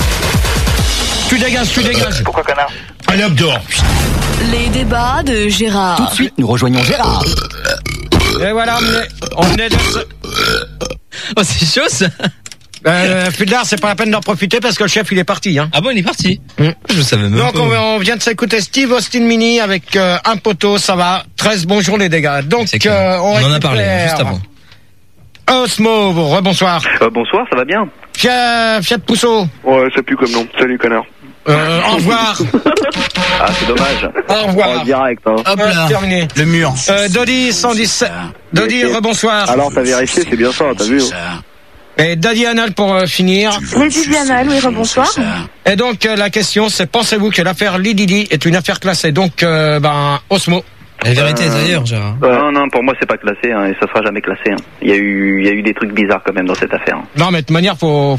Tu dégages. Pourquoi connard? Allez hop dehors. Les débats de Gérard. Tout de suite, nous rejoignons Gérard. Et voilà, on est de... Oh, c'est chaud ça. Fudlar, c'est pas la peine d'en profiter parce que le chef il est parti. Hein. Ah bon, il est parti. Je savais même donc, pas. Donc on vient de s'écouter Steve Austin Mini avec un poteau, ça va 13. Bonjour les dégâts. Donc on en a parlé juste avant. Osmo, rebonsoir. Bonsoir, ça va bien? Fiat Pousseau. Ouais, ça pue comme nom. Salut connard. Au revoir. Ah, c'est dommage. Au revoir. En direct, hein. Hop là. Terminé. Le mur. Dodi 117. Dodi, rebonsoir. Alors t'as vérifié, c'est bien ça, t'as vu? Et Daddy Anal pour finir. Lady Anal, oui, rebonsoir. Et donc la question c'est pensez-vous que l'affaire Lididi est une affaire classée? Donc Osmo. La vérité est ailleurs, Gérard. Non, pour moi c'est pas classé et ça sera jamais classé. Il y a eu des trucs bizarres quand même dans cette affaire. Non mais de toute manière faut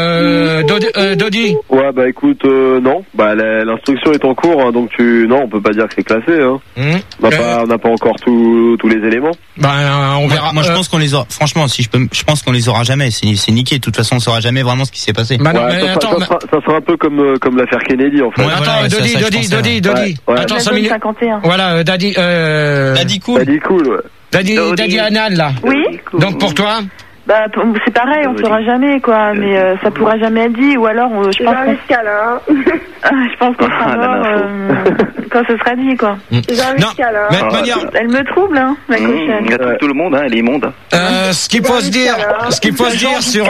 Dodi. Ouais bah écoute non, bah l'instruction est en cours hein, donc non on peut pas dire que c'est classé hein. On n'a pas encore tous les éléments. On verra. Moi je pense qu'on les aura. Franchement je pense qu'on les aura jamais. C'est niqué. De toute façon on saura jamais vraiment ce qui s'est passé. Non, mais attends, ça sera un peu comme l'affaire Kennedy en fait. Ouais, attends, Dodi. Attends 5 minutes. 51. Voilà Daddy. Daddy cool. Ouais. Daddy Anal là. Oui. Donc pour toi? Bah c'est pareil, on saura jamais quoi, mais ça pourra jamais être dit ou alors je pense qu'on sera mort quand ce sera dit quoi. Non, mais de manière elle me trouble hein, la cochonne. Elle trouve tout le monde hein, elle est immonde. Ce qu'il faut se dire sur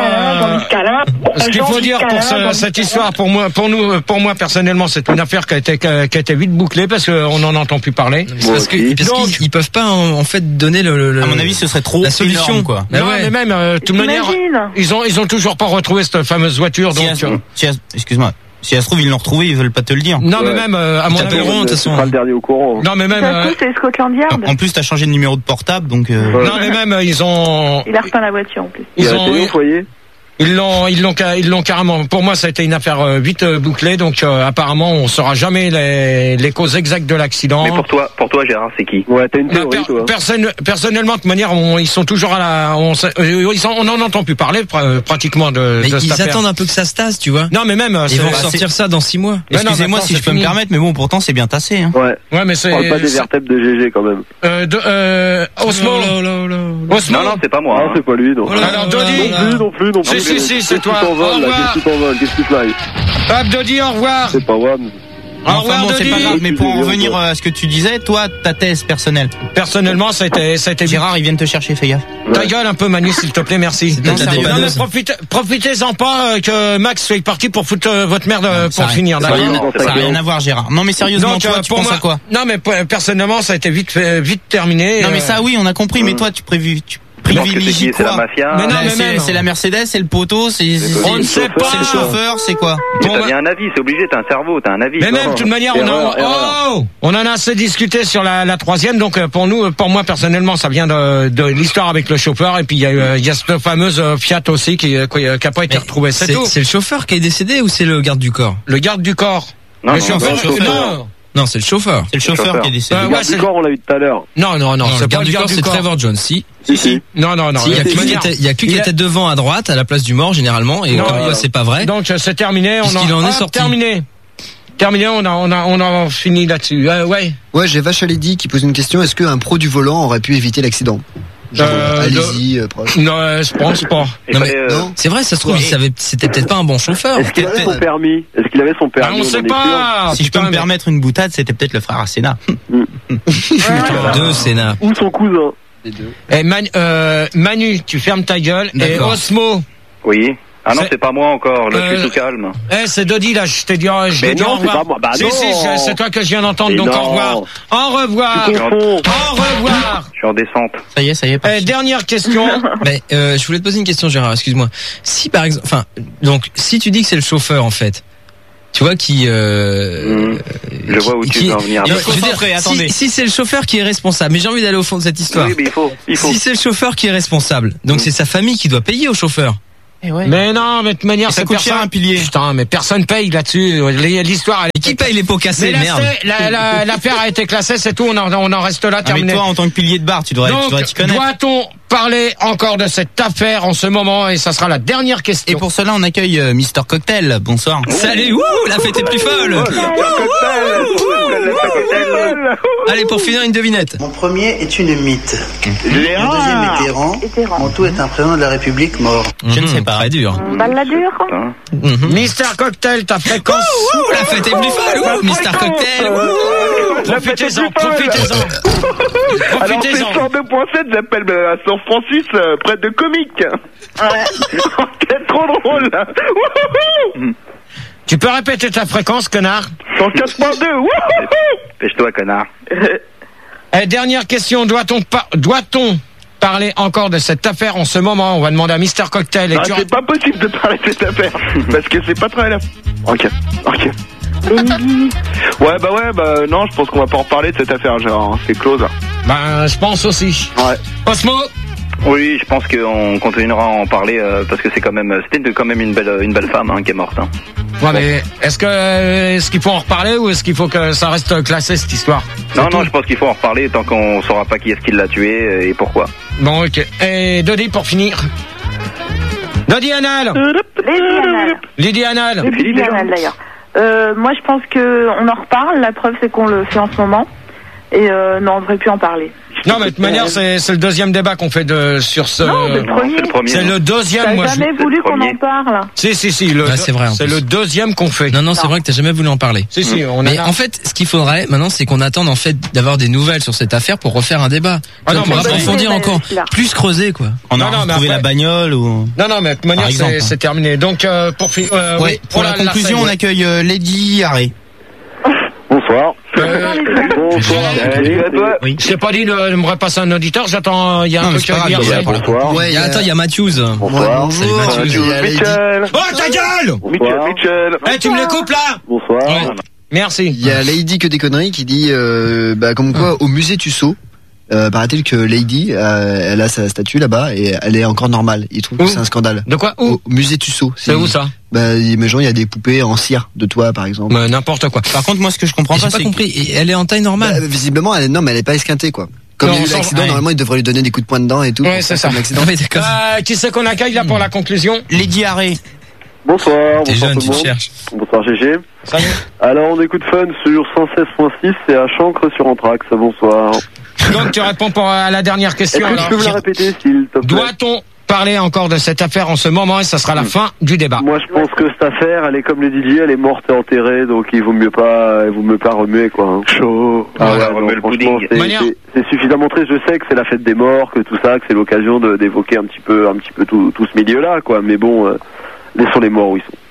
ce qu'il faut dire pour cette histoire pour moi personnellement c'est une affaire qui a été vite bouclée parce qu'on en entend plus parler. Parce qu'ils peuvent pas en fait donner le à mon avis ce serait trop la solution énorme, quoi. Non mais même de toute manière ils ont toujours pas retrouvé cette fameuse voiture donc excuse-moi. Si ça se trouve, ils l'ont retrouvé, ils veulent pas te le dire. Non, mais même, à mon avis, de toute façon. Le dernier au courant. Non, mais même, c'est Scotland Yard. En plus, t'as changé de numéro de portable, donc, Non, mais même, ils ont... Il a repeint la voiture, en plus. Ils ont... foyer. Ils l'ont carrément. Pour moi, ça a été une affaire vite bouclée. Donc, apparemment, on saura jamais les causes exactes de l'accident. Mais pour toi, Gérard, c'est qui? Ouais, t'as une théorie, toi. Personnellement, de toute manière, ils sont toujours à la. On n'en entend plus parler pratiquement de. Mais cette ils affaire. Attendent un peu que ça se tasse, tu vois. Non, mais même. Ils vont sortir ça dans 6 mois. Excusez-moi si je peux me permettre, mais bon, pourtant, c'est bien tassé. Hein. Ouais, mais c'est. On parle pas des vertèbres de GG quand même. Osmo. Osmo. Non, c'est pas moi. Non, c'est pas lui. Non. Alors, Dodi. Non plus. Si, c'est toi. Qu'est-ce que tu fly? Dodi, au revoir. C'est pas WAM. Enfin bon, c'est pas grave, mais pour en revenir à ce que tu disais, toi, ta thèse personnelle. Personnellement, ça a été Gérard, ils viennent te chercher, fais gaffe. Ta gueule un peu, Manu, s'il te plaît, merci. Non, mais profitez-en pas que Max soit parti pour foutre votre merde pour finir. Ça n'a rien à voir, Gérard. Non, mais sérieusement, toi, tu penses à quoi? Non, mais personnellement, ça a été vite terminé. Non, mais ça, oui, on a compris, mais toi, tu privilégie quoi? C'est la mafia. Mais non, c'est la Mercedes, c'est le poteau, on ne sait pas. C'est le chauffeur, c'est quoi? T'as bien un avis, c'est obligé, t'as un cerveau, t'as un avis. Mais même, de toute manière, on en a assez discuté sur la troisième, donc pour moi personnellement, ça vient de l'histoire avec le chauffeur, et puis il y a cette fameuse Fiat aussi qui a pas été retrouvée. C'est tout. C'est le chauffeur qui est décédé ou c'est le garde du corps? Le garde du corps. Non, c'est le chauffeur. C'est le chauffeur qui est décédé. Le garde du corps, on l'a vu tout à l'heure. Non, le garde du corps, c'est Trevor Jones. Si. Non. Il y a que qui était devant à droite, à la place du mort, généralement, et comme quoi c'est pas vrai. Donc, c'est terminé, il en est sorti. Terminé, on a fini là-dessus. Ouais, j'ai Vache à Lady qui pose une question. Est-ce qu'un pro du volant aurait pu éviter l'accident? Allez-y, proche. Non, je pense pas. Non, c'est vrai, ça se trouve, c'était peut-être pas un bon chauffeur. Est-ce qu'il avait son permis? On sait pas. Si je peux me permettre une boutade, c'était peut-être le frère à Senna. Deux Senna. Ou son cousin. Les deux. Et Manu, tu fermes ta gueule. D'accord. Et Osmo. Oui. Ah non, c'est pas moi encore, là je suis tout calme. C'est Dodi, là, je t'ai dit, mais non, c'est pas moi. Bah si, non. c'est toi que je viens d'entendre, donc au revoir. Au revoir. Au revoir. Je suis en descente. Ça y est. Dernière question. Mais je voulais te poser une question, Gérard, excuse-moi. Si par exemple, si tu dis que c'est le chauffeur en fait, tu vois qui je vois où tu veux en venir. Si c'est le chauffeur qui est responsable, mais j'ai envie d'aller au fond de cette histoire. Oui, mais il faut. Si c'est le chauffeur qui est responsable, donc c'est sa famille qui doit payer au chauffeur. Mais non, mais de toute manière, ça coûte cher un pilier. Putain, mais personne paye là-dessus. L'histoire, qui paye les pots cassés, merde. L'affaire a été classée, c'est tout. On en reste là, terminé. Mais toi, en tant que pilier de bar, tu devrais t'y connaître. Doit-on parler encore de cette affaire en ce moment? Et ça sera la dernière question. Et pour cela, on accueille Mister Cocktail. Bonsoir. Salut, la fête est plus folle. Allez, pour finir, une devinette. Mon premier est une mythe. Mon deuxième est Téhéran. Mon tout est un président de la République mort. Je ne sais pas. Très dur. Balladur. Mister Cocktail, ta fréquence. La fête est plus folle. Mister Cocktail. Profitez-en. Alors c'est 102.7, j'appelle à San Francis, près de Comique. Ouais. C'est trop drôle là. Tu peux répéter ta fréquence, connard? 104.2. Pêche-toi, connard. Dernière question, doit-on parler encore de cette affaire en ce moment? On va demander à Mister Cocktail. C'est pas possible de parler de cette affaire parce que c'est pas très là. Ok. Non, je pense qu'on va pas en reparler de cette affaire, Gérard. C'est close. Je pense aussi. Ouais. Osmo. Oui, je pense qu'on continuera à en parler parce que c'était quand même une belle femme qui est morte. Ouais, mais est-ce qu'il faut en reparler ou est-ce qu'il faut que ça reste classé cette histoire? Non, je pense qu'il faut en reparler tant qu'on saura pas qui est-ce qui l'a tué et pourquoi. Bon, ok. Et Dodi pour finir. Dodi Anal. Lydie Anal d'ailleurs. Moi je pense qu'on en reparle, la preuve c'est qu'on le fait en ce moment. Et non, on devrait plus en parler. Non, mais de toute manière, c'est le deuxième débat qu'on fait sur ce. Non, c'est le premier. C'est le deuxième. T'as jamais voulu qu'on en parle. Si. C'est vrai. C'est le deuxième qu'on fait. Non, c'est vrai que t'as jamais voulu en parler. Si. Mais en fait, ce qu'il faudrait maintenant, c'est qu'on attende en fait d'avoir des nouvelles sur cette affaire pour refaire un débat. Pour approfondir encore, plus creuser quoi. On a retrouvé la bagnole ou. Non, mais de toute manière, c'est terminé. Donc pour finir. Pour la conclusion, on accueille Lady Harry. Bonsoir. Oui. Je t'ai pas dit de me repasser un auditeur, j'attends, il y a un truc à dire. Bonsoir. Attends, il y a Matthews. Bonsoir. Salut Matthews. Michel. Oh, ta gueule! Michel. Tu me les coupes là? Bonsoir. Ouais. Merci. Il y a Lady que des conneries qui dit, comme quoi, au musée Tussaud, paraît-il que Lady, elle a sa statue là-bas et elle est encore normale. Il trouve que c'est un scandale. De quoi? Où? Au musée Tussaud. C'est où ça? Imagine, il y a des poupées en cire de toi, par exemple. N'importe quoi. Par contre, moi, ce que je comprends pas, c'est compris. Elle est en taille normale. Visiblement, elle est pas esquintée, quoi. Comme il y a eu l'accident, normalement, il devrait lui donner des coups de poing dedans et tout. Ouais, c'est ça. Qui c'est qu'on accueille là pour la conclusion? Lady Harry. Bonsoir. T'es jeune, tout le monde. Bonsoir, GG. Salut. Alors, on écoute Fun sur 116.6 et à Chancre sur Anthrax. Bonsoir. Donc, tu réponds à la dernière question. Est-ce que tu peux me la répéter, s'il te plaît? Doit-on parler encore de cette affaire en ce moment et ça sera la fin du débat? Moi, je pense que cette affaire, elle est comme les Didier, elle est morte et enterrée, donc il vaut mieux pas remuer, quoi. Chaud. Remuer le pudding. C'est suffisamment triste. Je sais que c'est la fête des morts, que tout ça, que c'est l'occasion d'évoquer un petit peu tout ce milieu-là, quoi. Mais bon, laissons les morts où ils sont.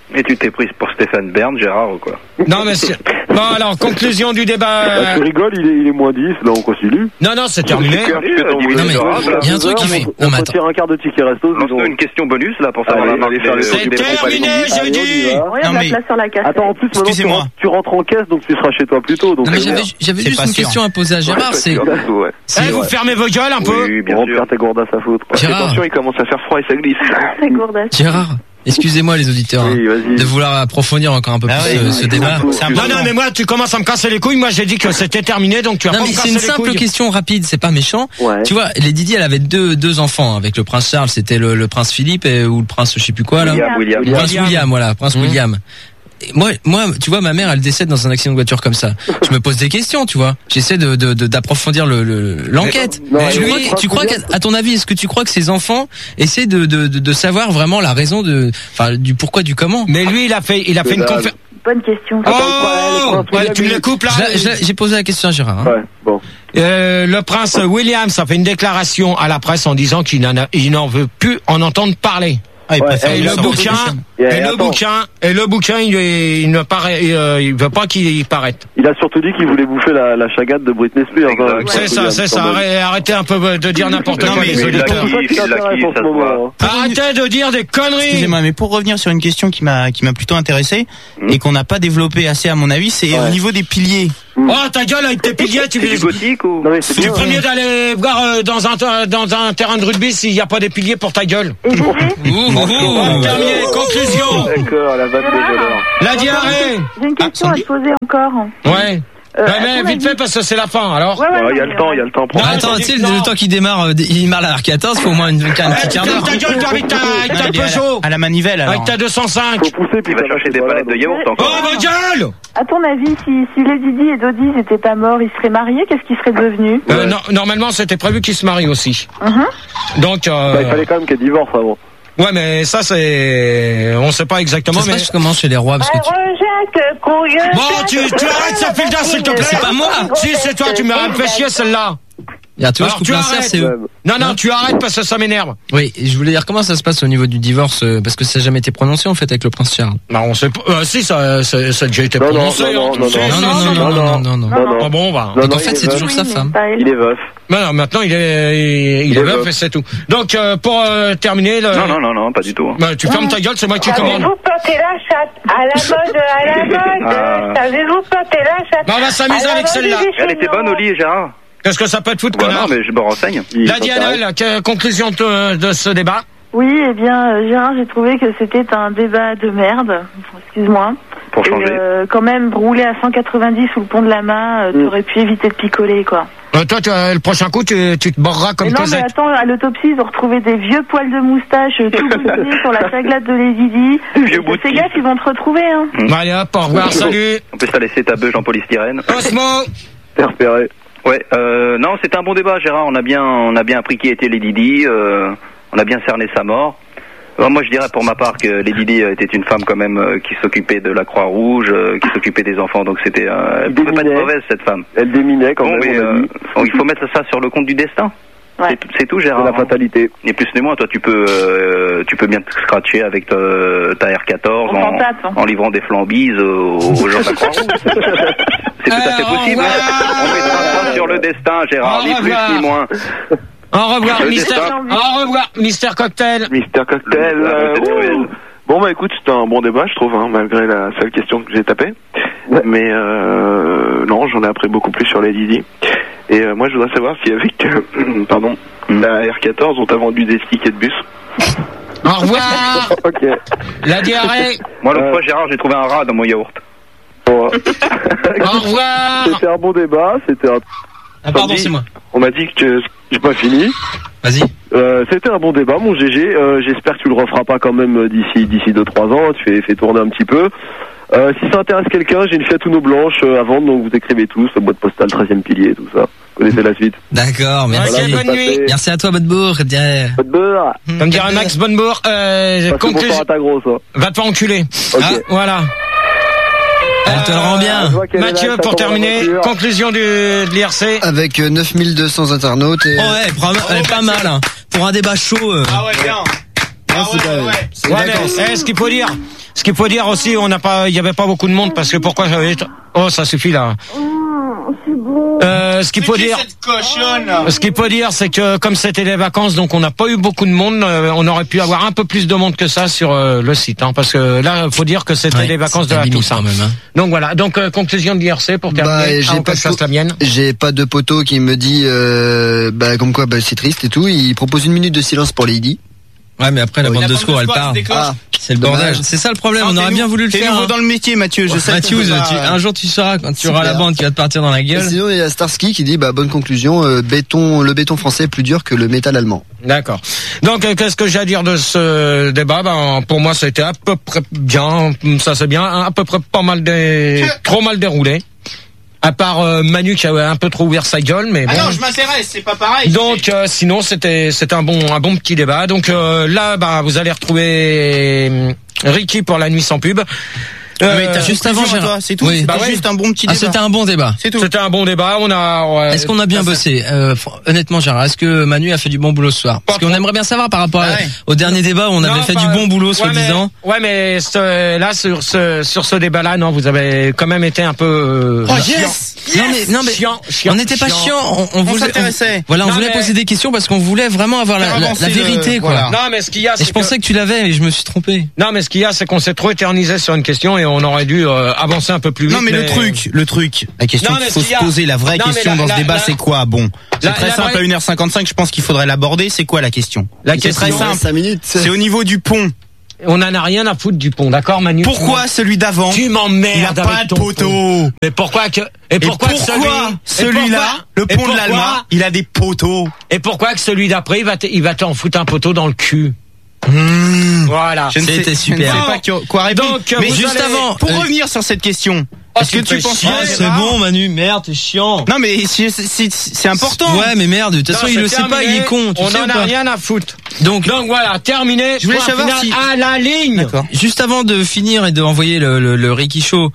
Et tu t'es prise pour Stéphane Bern, Gérard, ou quoi? Non, monsieur. Bon, alors, conclusion du débat. Tu rigoles, il est moins 10, là, on continue. Non, c'est terminé. Non, mais il y a un truc qui fait. On retire un quart de ticket resto. Lance-nous une question bonus, là, pour savoir la marque. C'est terminé, j'ai dit. Non, mais. Sur la cassette. Attends, en plus, excusez-moi. Tu rentres en caisse, donc tu seras chez toi plus tôt. Non, mais j'avais juste une question à poser à Gérard, c'est. Vous fermez vos gueules un peu? Oui, bien sûr. Remplir tes gourdasses à foutre. Attention, il commence à faire froid et ça glisse. Gérard, excusez-moi les auditeurs de vouloir approfondir encore un peu plus ce débat. Non, mais moi tu commences à me casser les couilles. Moi j'ai dit que c'était terminé, donc tu vas pas me casser les couilles. C'est une simple question rapide, c'est pas méchant. Ouais. Tu vois, les Didi, elle avait deux enfants avec le prince Charles. C'était le prince Philippe ou le prince je sais plus quoi là. Prince William, voilà, prince William. Moi, tu vois, ma mère, elle décède dans un accident de voiture comme ça. Je me pose des questions, tu vois. J'essaie d'approfondir l'enquête. Tu crois qu'à ton avis, est-ce que tu crois que ces enfants essaient de savoir vraiment la raison du pourquoi du comment? Mais lui, il a fait une conférence. Bonne question. Tu le coupes là. J'ai posé la question à Gérard. Ouais, bon. Le prince William, ça fait une déclaration à la presse en disant qu'il n'en veut plus en entendre parler. Et le bouquin, il veut pas qu'il paraisse. Il a surtout dit qu'il voulait bouffer la chagate de Britney Spears. C'est ça. Arrêtez un peu de dire n'importe quoi, les auditeurs. Arrêtez de dire des conneries. Excusez-moi, mais pour revenir sur une question qui m'a plutôt intéressé et qu'on n'a pas développé assez à mon avis, c'est au niveau des piliers. Oh ta gueule avec tes piliers, tu es gothique ou? Tu es premier d'aller voir dans un terrain de rugby s'il n'y a pas des piliers pour ta gueule. Terminé, conclusion. D'accord, la vanne de voleur. La diarrhée. J'ai une question à te poser encore. Ouais. Mais vite fait parce que c'est la fin alors. Il y a le temps. Attends, tu sais, le temps qu'il démarre, il démarre à l'R14, faut au moins un petit quart d'heure. Ta gueule, avec ta Peugeot. À la manivelle, alors. Avec ta 205. Faut pousser, puis il va chercher des palettes de yaourt encore. Oh ma gueule! À ton avis, si les Didi et Dodi n'étaient pas morts, ils seraient mariés, qu'est-ce qu'ils seraient devenus? Normalement, c'était prévu qu'ils se marient aussi. Donc, il fallait quand même qu'elle divorce avant. Ouais, mais ça, on sait pas exactement, mais. Je commence chez les rois, parce que Bon, tu arrêtes ça, Filda, s'il te plaît. C'est pas moi. Si, c'est toi, tu m'as fait chier, celle-là. Tu vois, tu arrêtes. Non, tu arrêtes parce que ça m'énerve. Oui, je voulais dire comment ça se passe au niveau du divorce, parce que ça n'a jamais été prononcé en fait avec le prince Charles. Non, on sait pas. Si, ça a déjà été prononcé. Non. Ah bon, bah. Donc en fait, c'est toujours sa femme. Il est veuf. Non, maintenant il est veuf et c'est tout. Donc pour terminer. Non, pas du tout. Bah, tu fermes ta gueule, c'est moi qui commande. Savez-vous planter la chatte à la mode? Savez-vous planter la chatte? On va s'amuser avec celle-là. Elle était bonne au lit, Gérard. Qu'est-ce que ça peut être foutre, connard? Non, mais je me renseigne. La Diana, conclusion de ce débat? Oui, eh bien, Gérard, j'ai trouvé que c'était un débat de merde. Excuse-moi. Pour changer. Quand même, rouler à 190 sous le pont de la Main, t'aurais pu éviter de picoler, quoi. Toi, le prochain coup, tu te borreras comme Cosette. Non, mais attends, à l'autopsie, ils ont retrouvé des vieux poils de moustache tout bousillés sur la chaglade de les Didi. Ces gars, ils vont te retrouver, hein. Allez, hop, au revoir, salut. En plus, t'as laissé ta beuge en polystyrène. Osmo. T'es repéré. Ouais, non, c'était un bon débat, Gérard. On a bien appris qui était Lady Di. On a bien cerné sa mort. Moi, je dirais pour ma part que Lady Di était une femme quand même qui s'occupait de la Croix-Rouge, qui s'occupait des enfants. Donc c'était, elle pouvait pas être mauvaise cette femme. Elle déminait quand même. Mais il faut mettre ça sur le compte du destin. Ouais. C'est tout, Gérard. C'est la fatalité. Et plus ni moins, toi, tu peux bien te scratcher avec ta R14 en livrant des flambises aux gens de la Croix-Rouge. C'est tout à fait possible. On mettra ça sur le destin, Gérard, ni plus ni moins. Au revoir, Mister Cocktail. Mister Cocktail. Bon, bah écoute, c'était un bon débat, je trouve, malgré la seule question que j'ai tapée. Ouais. Mais non, j'en ai appris beaucoup plus sur les Didi. Et moi, je voudrais savoir si avec la R14, on t'a vendu des tickets de bus. Au revoir. Ok. La diarrhée. Moi, l'autre fois, Gérard, j'ai trouvé un rat dans mon yaourt. Au revoir. C'était un bon débat, pardon, c'est moi. On m'a dit que j'ai pas fini. Vas-y. C'était un bon débat, mon GG. J'espère que tu le referas pas quand même d'ici 2-3 ans. Tu fais tourner un petit peu. Si ça intéresse quelqu'un, j'ai une Fiat Uno blanche à vendre, donc vous écrivez tous, boîte postale, 13e pilier, tout ça. Vous connaissez la suite. D'accord, merci. Okay, bonne nuit. Merci à toi, Bodebourg. Bodebourg. Comme dirait Max Bonnebourg, conclusion. Va te faire enculer. Okay. Voilà. Elle te le rend bien. Mathieu, pour terminer, conclusion de l'IRC. Avec 9200 internautes. Et... elle est pas mal. Hein. Pour un débat chaud. Ah ouais, bien. Ouais, mais ce qu'il faut dire, Ce qu'il faut dire aussi, il y avait pas beaucoup de monde parce que pourquoi j'avais... Oh, ça suffit là. Ce qu'il faut dire, c'est que comme c'était les vacances, donc on n'a pas eu beaucoup de monde. On aurait pu avoir un peu plus de monde que ça sur le site, parce que là, faut dire que c'était les vacances de la Toussaint. Donc voilà. Donc conclusion de l'IRC pour terminer. J'ai pas de poteau qui me dit, comme quoi, c'est triste et tout. Il propose 1 minute de silence pour Lady. Ouais, mais après la bande de secours, elle part. C'est le bordel. C'est ça le problème. On aurait bien voulu le faire. T'es nouveau dans le métier, Mathieu. Je sais. Mathieu, un jour tu sauras quand tu auras la bande qui va te partir dans la gueule. Sinon, il y a Starsky qui dit, bonne conclusion. Le béton français est plus dur que le métal allemand. D'accord. Donc, qu'est-ce que j'ai à dire de ce débat? Pour moi, ça a été à peu près bien. Ça c'est bien. À peu près trop mal déroulé. À part Manu qui avait un peu trop ouvert sa gueule, mais bon. Ah non, je m'intéresse, c'est pas pareil. Donc sinon c'était un bon petit débat. Donc là vous allez retrouver Ricky pour la nuit sans pub. Mais t'as juste avant, c'est tout. Oui. Juste un bon petit débat. C'était un bon débat. C'est tout. C'était un bon débat. Est-ce qu'on a bien bossé honnêtement, Gérard, est-ce que Manu a fait du bon boulot ce soir? Parce qu'on aimerait bien savoir par rapport au dernier débat où on avait fait du bon boulot, soi-disant. Ouais, mais là sur ce débat-là, non, vous avez quand même été un peu. Non mais chiant. On n'était pas chiant. On s'intéressait. Voilà, on voulait poser des questions parce qu'on voulait vraiment avoir la vérité, quoi. Non, mais ce qu'il y a, c'est. Et je pensais que tu l'avais, mais je me suis trompé. Non, mais ce qu'il y a, c'est qu'on s'est trop éternisé sur une question et on aurait dû avancer un peu plus vite. Non, mais le truc, la question qu'il faut se poser, la vraie question dans ce débat, c'est quoi? Bon, c'est très simple, à 1h55, je pense qu'il faudrait l'aborder. C'est quoi la question? La question, c'est très simple. 5 minutes. C'est au niveau du pont. On n'en a rien à foutre du pont, d'accord, Manu? Pourquoi celui d'avant? Tu m'emmerdes. Il n'a pas de poteau. Mais pourquoi celui-là, le pont de l'Alma, il a des poteaux? Et pourquoi que celui d'après, il va t'en foutre un poteau dans le cul? Voilà. C'était super. Je ne sais pas quoi répondre. Donc, mais juste avant, pour revenir sur cette question. Est-ce que tu penses c'est bon, Manu, merde, t'es chiant. Non, mais c'est important. Ouais, mais merde, de toute façon, il le sait pas, il est con. On en a rien à foutre. Donc voilà, terminé. Je voulais savoir si à la ligne. D'accord. Juste avant de finir et de envoyer le Ricky Show,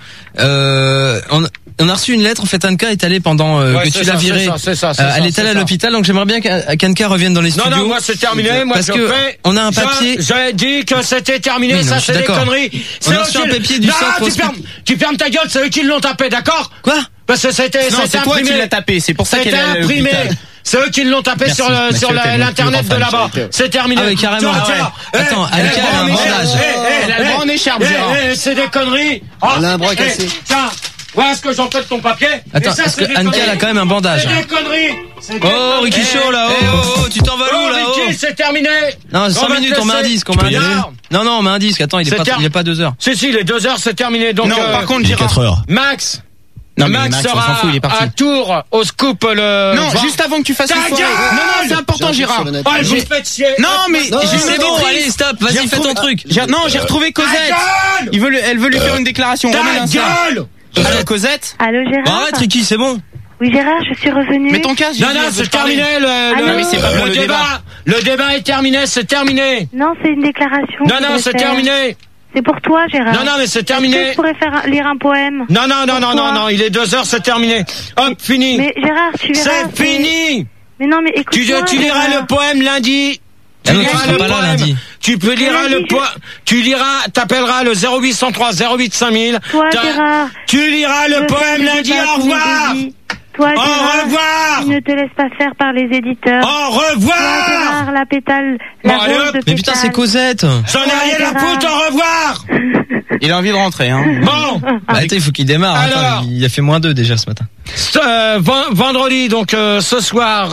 on a reçu une lettre. En fait, Anka est allée pendant que tu l'as virée. Elle est allée à l'hôpital, donc j'aimerais bien qu'Anka revienne dans les studios. Non, moi c'est terminé. Moi parce que on a un papier. J'ai dit que c'était terminé. Ça c'est des conneries. On a reçu un papier du centre. Tu fermes ta gueule. C'est eux qui l'ont tapé, d'accord? Quoi? Parce que c'était c'est toi qui l'as tapé. C'est pour ça qu'elle est imprimé. C'est eux qui l'ont tapé sur l'internet de là-bas. C'est terminé. Ah oui, carrément. Attends, Anka a un bandage. Elle a le bras en écharpe, Gérard. C'est des conneries. Elle a un bras cassé. Tiens, voilà ce que j'en fais de ton papier. Attends, parce que Anka a quand même un bandage. C'est des conneries. Oh, Ricky Show là. Oh, tu t'en vas où là? Ricky, c'est terminé. Non, 100 minutes, on met un disque. Non, on met un disque. Attends, il est pas 2 heures. Si, il est 2 heures, c'est terminé. Donc, non, par contre, Gérard. 4 heures. Max. Non, Max sera à Tours au scoop Non, juste avant que tu fasses une soirée. Non, c'est important, Gérard. Oh, vous me faites chier. Non, mais c'est bon, allez, stop, vas-y, fais ton truc. Non, j'ai retrouvé Cosette. Elle veut lui faire une déclaration. Ta gueule. Allô, Cosette? Allô, Gérard? Arrête, Ricky, c'est bon. Oui, Gérard, je suis revenu. Mais ton casque. Non, c'est terminé. Le débat. Le débat est terminé, c'est terminé. Non, c'est une déclaration. Non, c'est terminé. C'est pour toi, Gérard. Non, mais c'est terminé. Est-ce que je pourrais lire un poème? Non, il est 2 heures, c'est terminé. Hop, fini. Mais Gérard, tu verras. C'est fini. Mais non, mais écoute-moi. Tu liras le poème lundi. Tu liras le poème lundi. Tu peux lire le poème. Tu liras, t'appelleras le 0803 08 5000. Toi, Gérard. Tu liras le poème lundi. Au revoir. Toi, Gérard, au revoir. Tu ne te laisse pas faire par les éditeurs. Au revoir. Toi, Gérard, la pétale, la rose de pétale. Mais putain, c'est Cosette. J'en ai rien à foutre, au revoir. Il a envie de rentrer, hein. Bon. Attends, il faut qu'il démarre. Alors, il a fait -2 déjà ce matin. Vendredi, donc ce soir,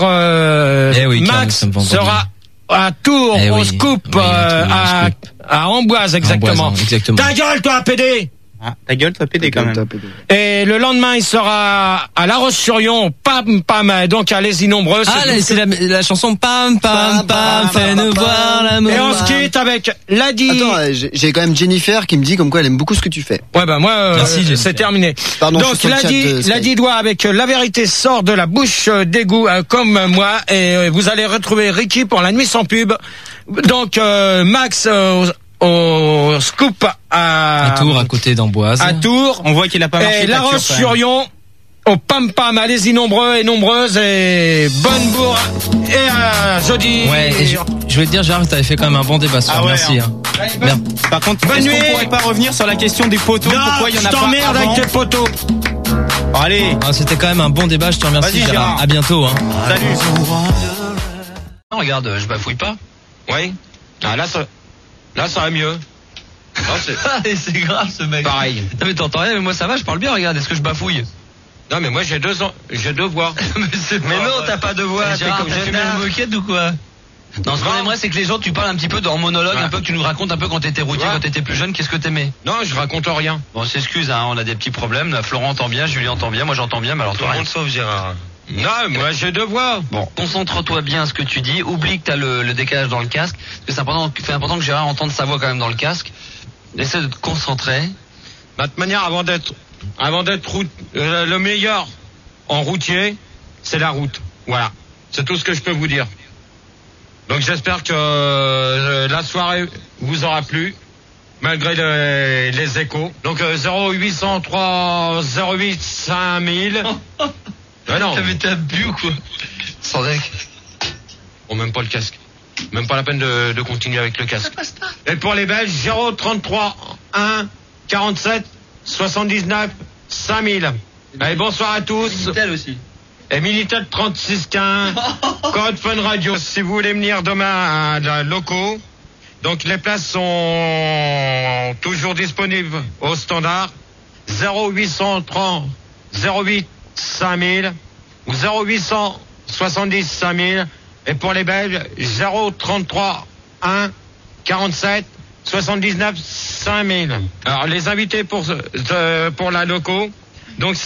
Max sera à Tours au scoop, à Amboise, exactement. Ta gueule, toi, PD. Ah, ta gueule, toi, PD quand même. Et le lendemain, il sera à La Roche-sur-Yon, pam, donc allez-y nombreux. Ah, c'est la chanson pam, fais-nous voir l'amour. Et on se quitte avec Ladi. Attends, j'ai quand même Jennifer qui me dit comme quoi elle aime beaucoup ce que tu fais. Ouais, moi, c'est terminé. Pardon, donc Ladi doit avec La vérité sort de la bouche d'égout, comme moi, et vous allez retrouver Ricky pour la nuit sans pub. Donc, Max, au scoop à Tours, à côté d'Amboise. À Tours. On voit qu'il a pas marché. Et La Roche-sur-Yon, au pam, allez-y nombreux et nombreuses, et bonne bourre, et à jeudi. Ouais, et je voulais te dire, Gérard, t'avais fait quand même un bon débat ce soir. Merci. Hein. Merde. Par contre, est-ce qu'on pourrait pas revenir sur la question des poteaux? Pourquoi il y en a pas? T'emmerdes avec tes poteaux. Allez. C'était quand même un bon débat, je te remercie, Gérard. À bientôt. Hein. Salut. Non, regarde, je bafouille pas. Oui. Ah, là, ça va mieux. Non, c'est grave, ce mec. Pareil. Non, mais t'entends rien, mais moi ça va, je parle bien, regarde, est-ce que je bafouille? Non, mais moi j'ai deux voix. mais non, t'as pas de voix, t'es comme j'ai une moquette ou quoi? Non, ce qu'on aimerait, c'est que les gens, tu parles un petit peu en monologue, un peu, que tu nous racontes un peu quand t'étais routier, quand t'étais plus jeune, qu'est-ce que t'aimais? Non, je raconte rien. Bon, s'excuse, hein, on a des petits problèmes. Là, Florent entend bien, Julie entend bien, moi j'entends bien, mais alors toi. Tout le monde sauf Gérard. Non, moi j'ai deux voix. Bon, concentre-toi bien à ce que tu dis, oublie que t'as le décalage dans le casque, parce que c'est important que Gérard entende sa voix quand même dans le casque. Essaie de te concentrer. De toute manière, avant d'être le meilleur en routier, c'est la route. Voilà. C'est tout ce que je peux vous dire. Donc j'espère que la soirée vous aura plu, malgré les échos. Donc 0803 08 5000. Non. T'avais été bu ou quoi? Sans deck. On même pas le casque. Même pas la peine de continuer avec le casque. Et pour les Belges, 033 1 47 79 5000. Allez, bonsoir à tous. Minitel aussi. Et Minitel 3615. Code Fun Radio. Si vous voulez venir demain à la locaux, donc les places sont toujours disponibles au standard. 0830 08 5000 ou 0800 70 5000. Et pour les Belges, 033 1 47 79 5000. Alors les invités pour la locaux, donc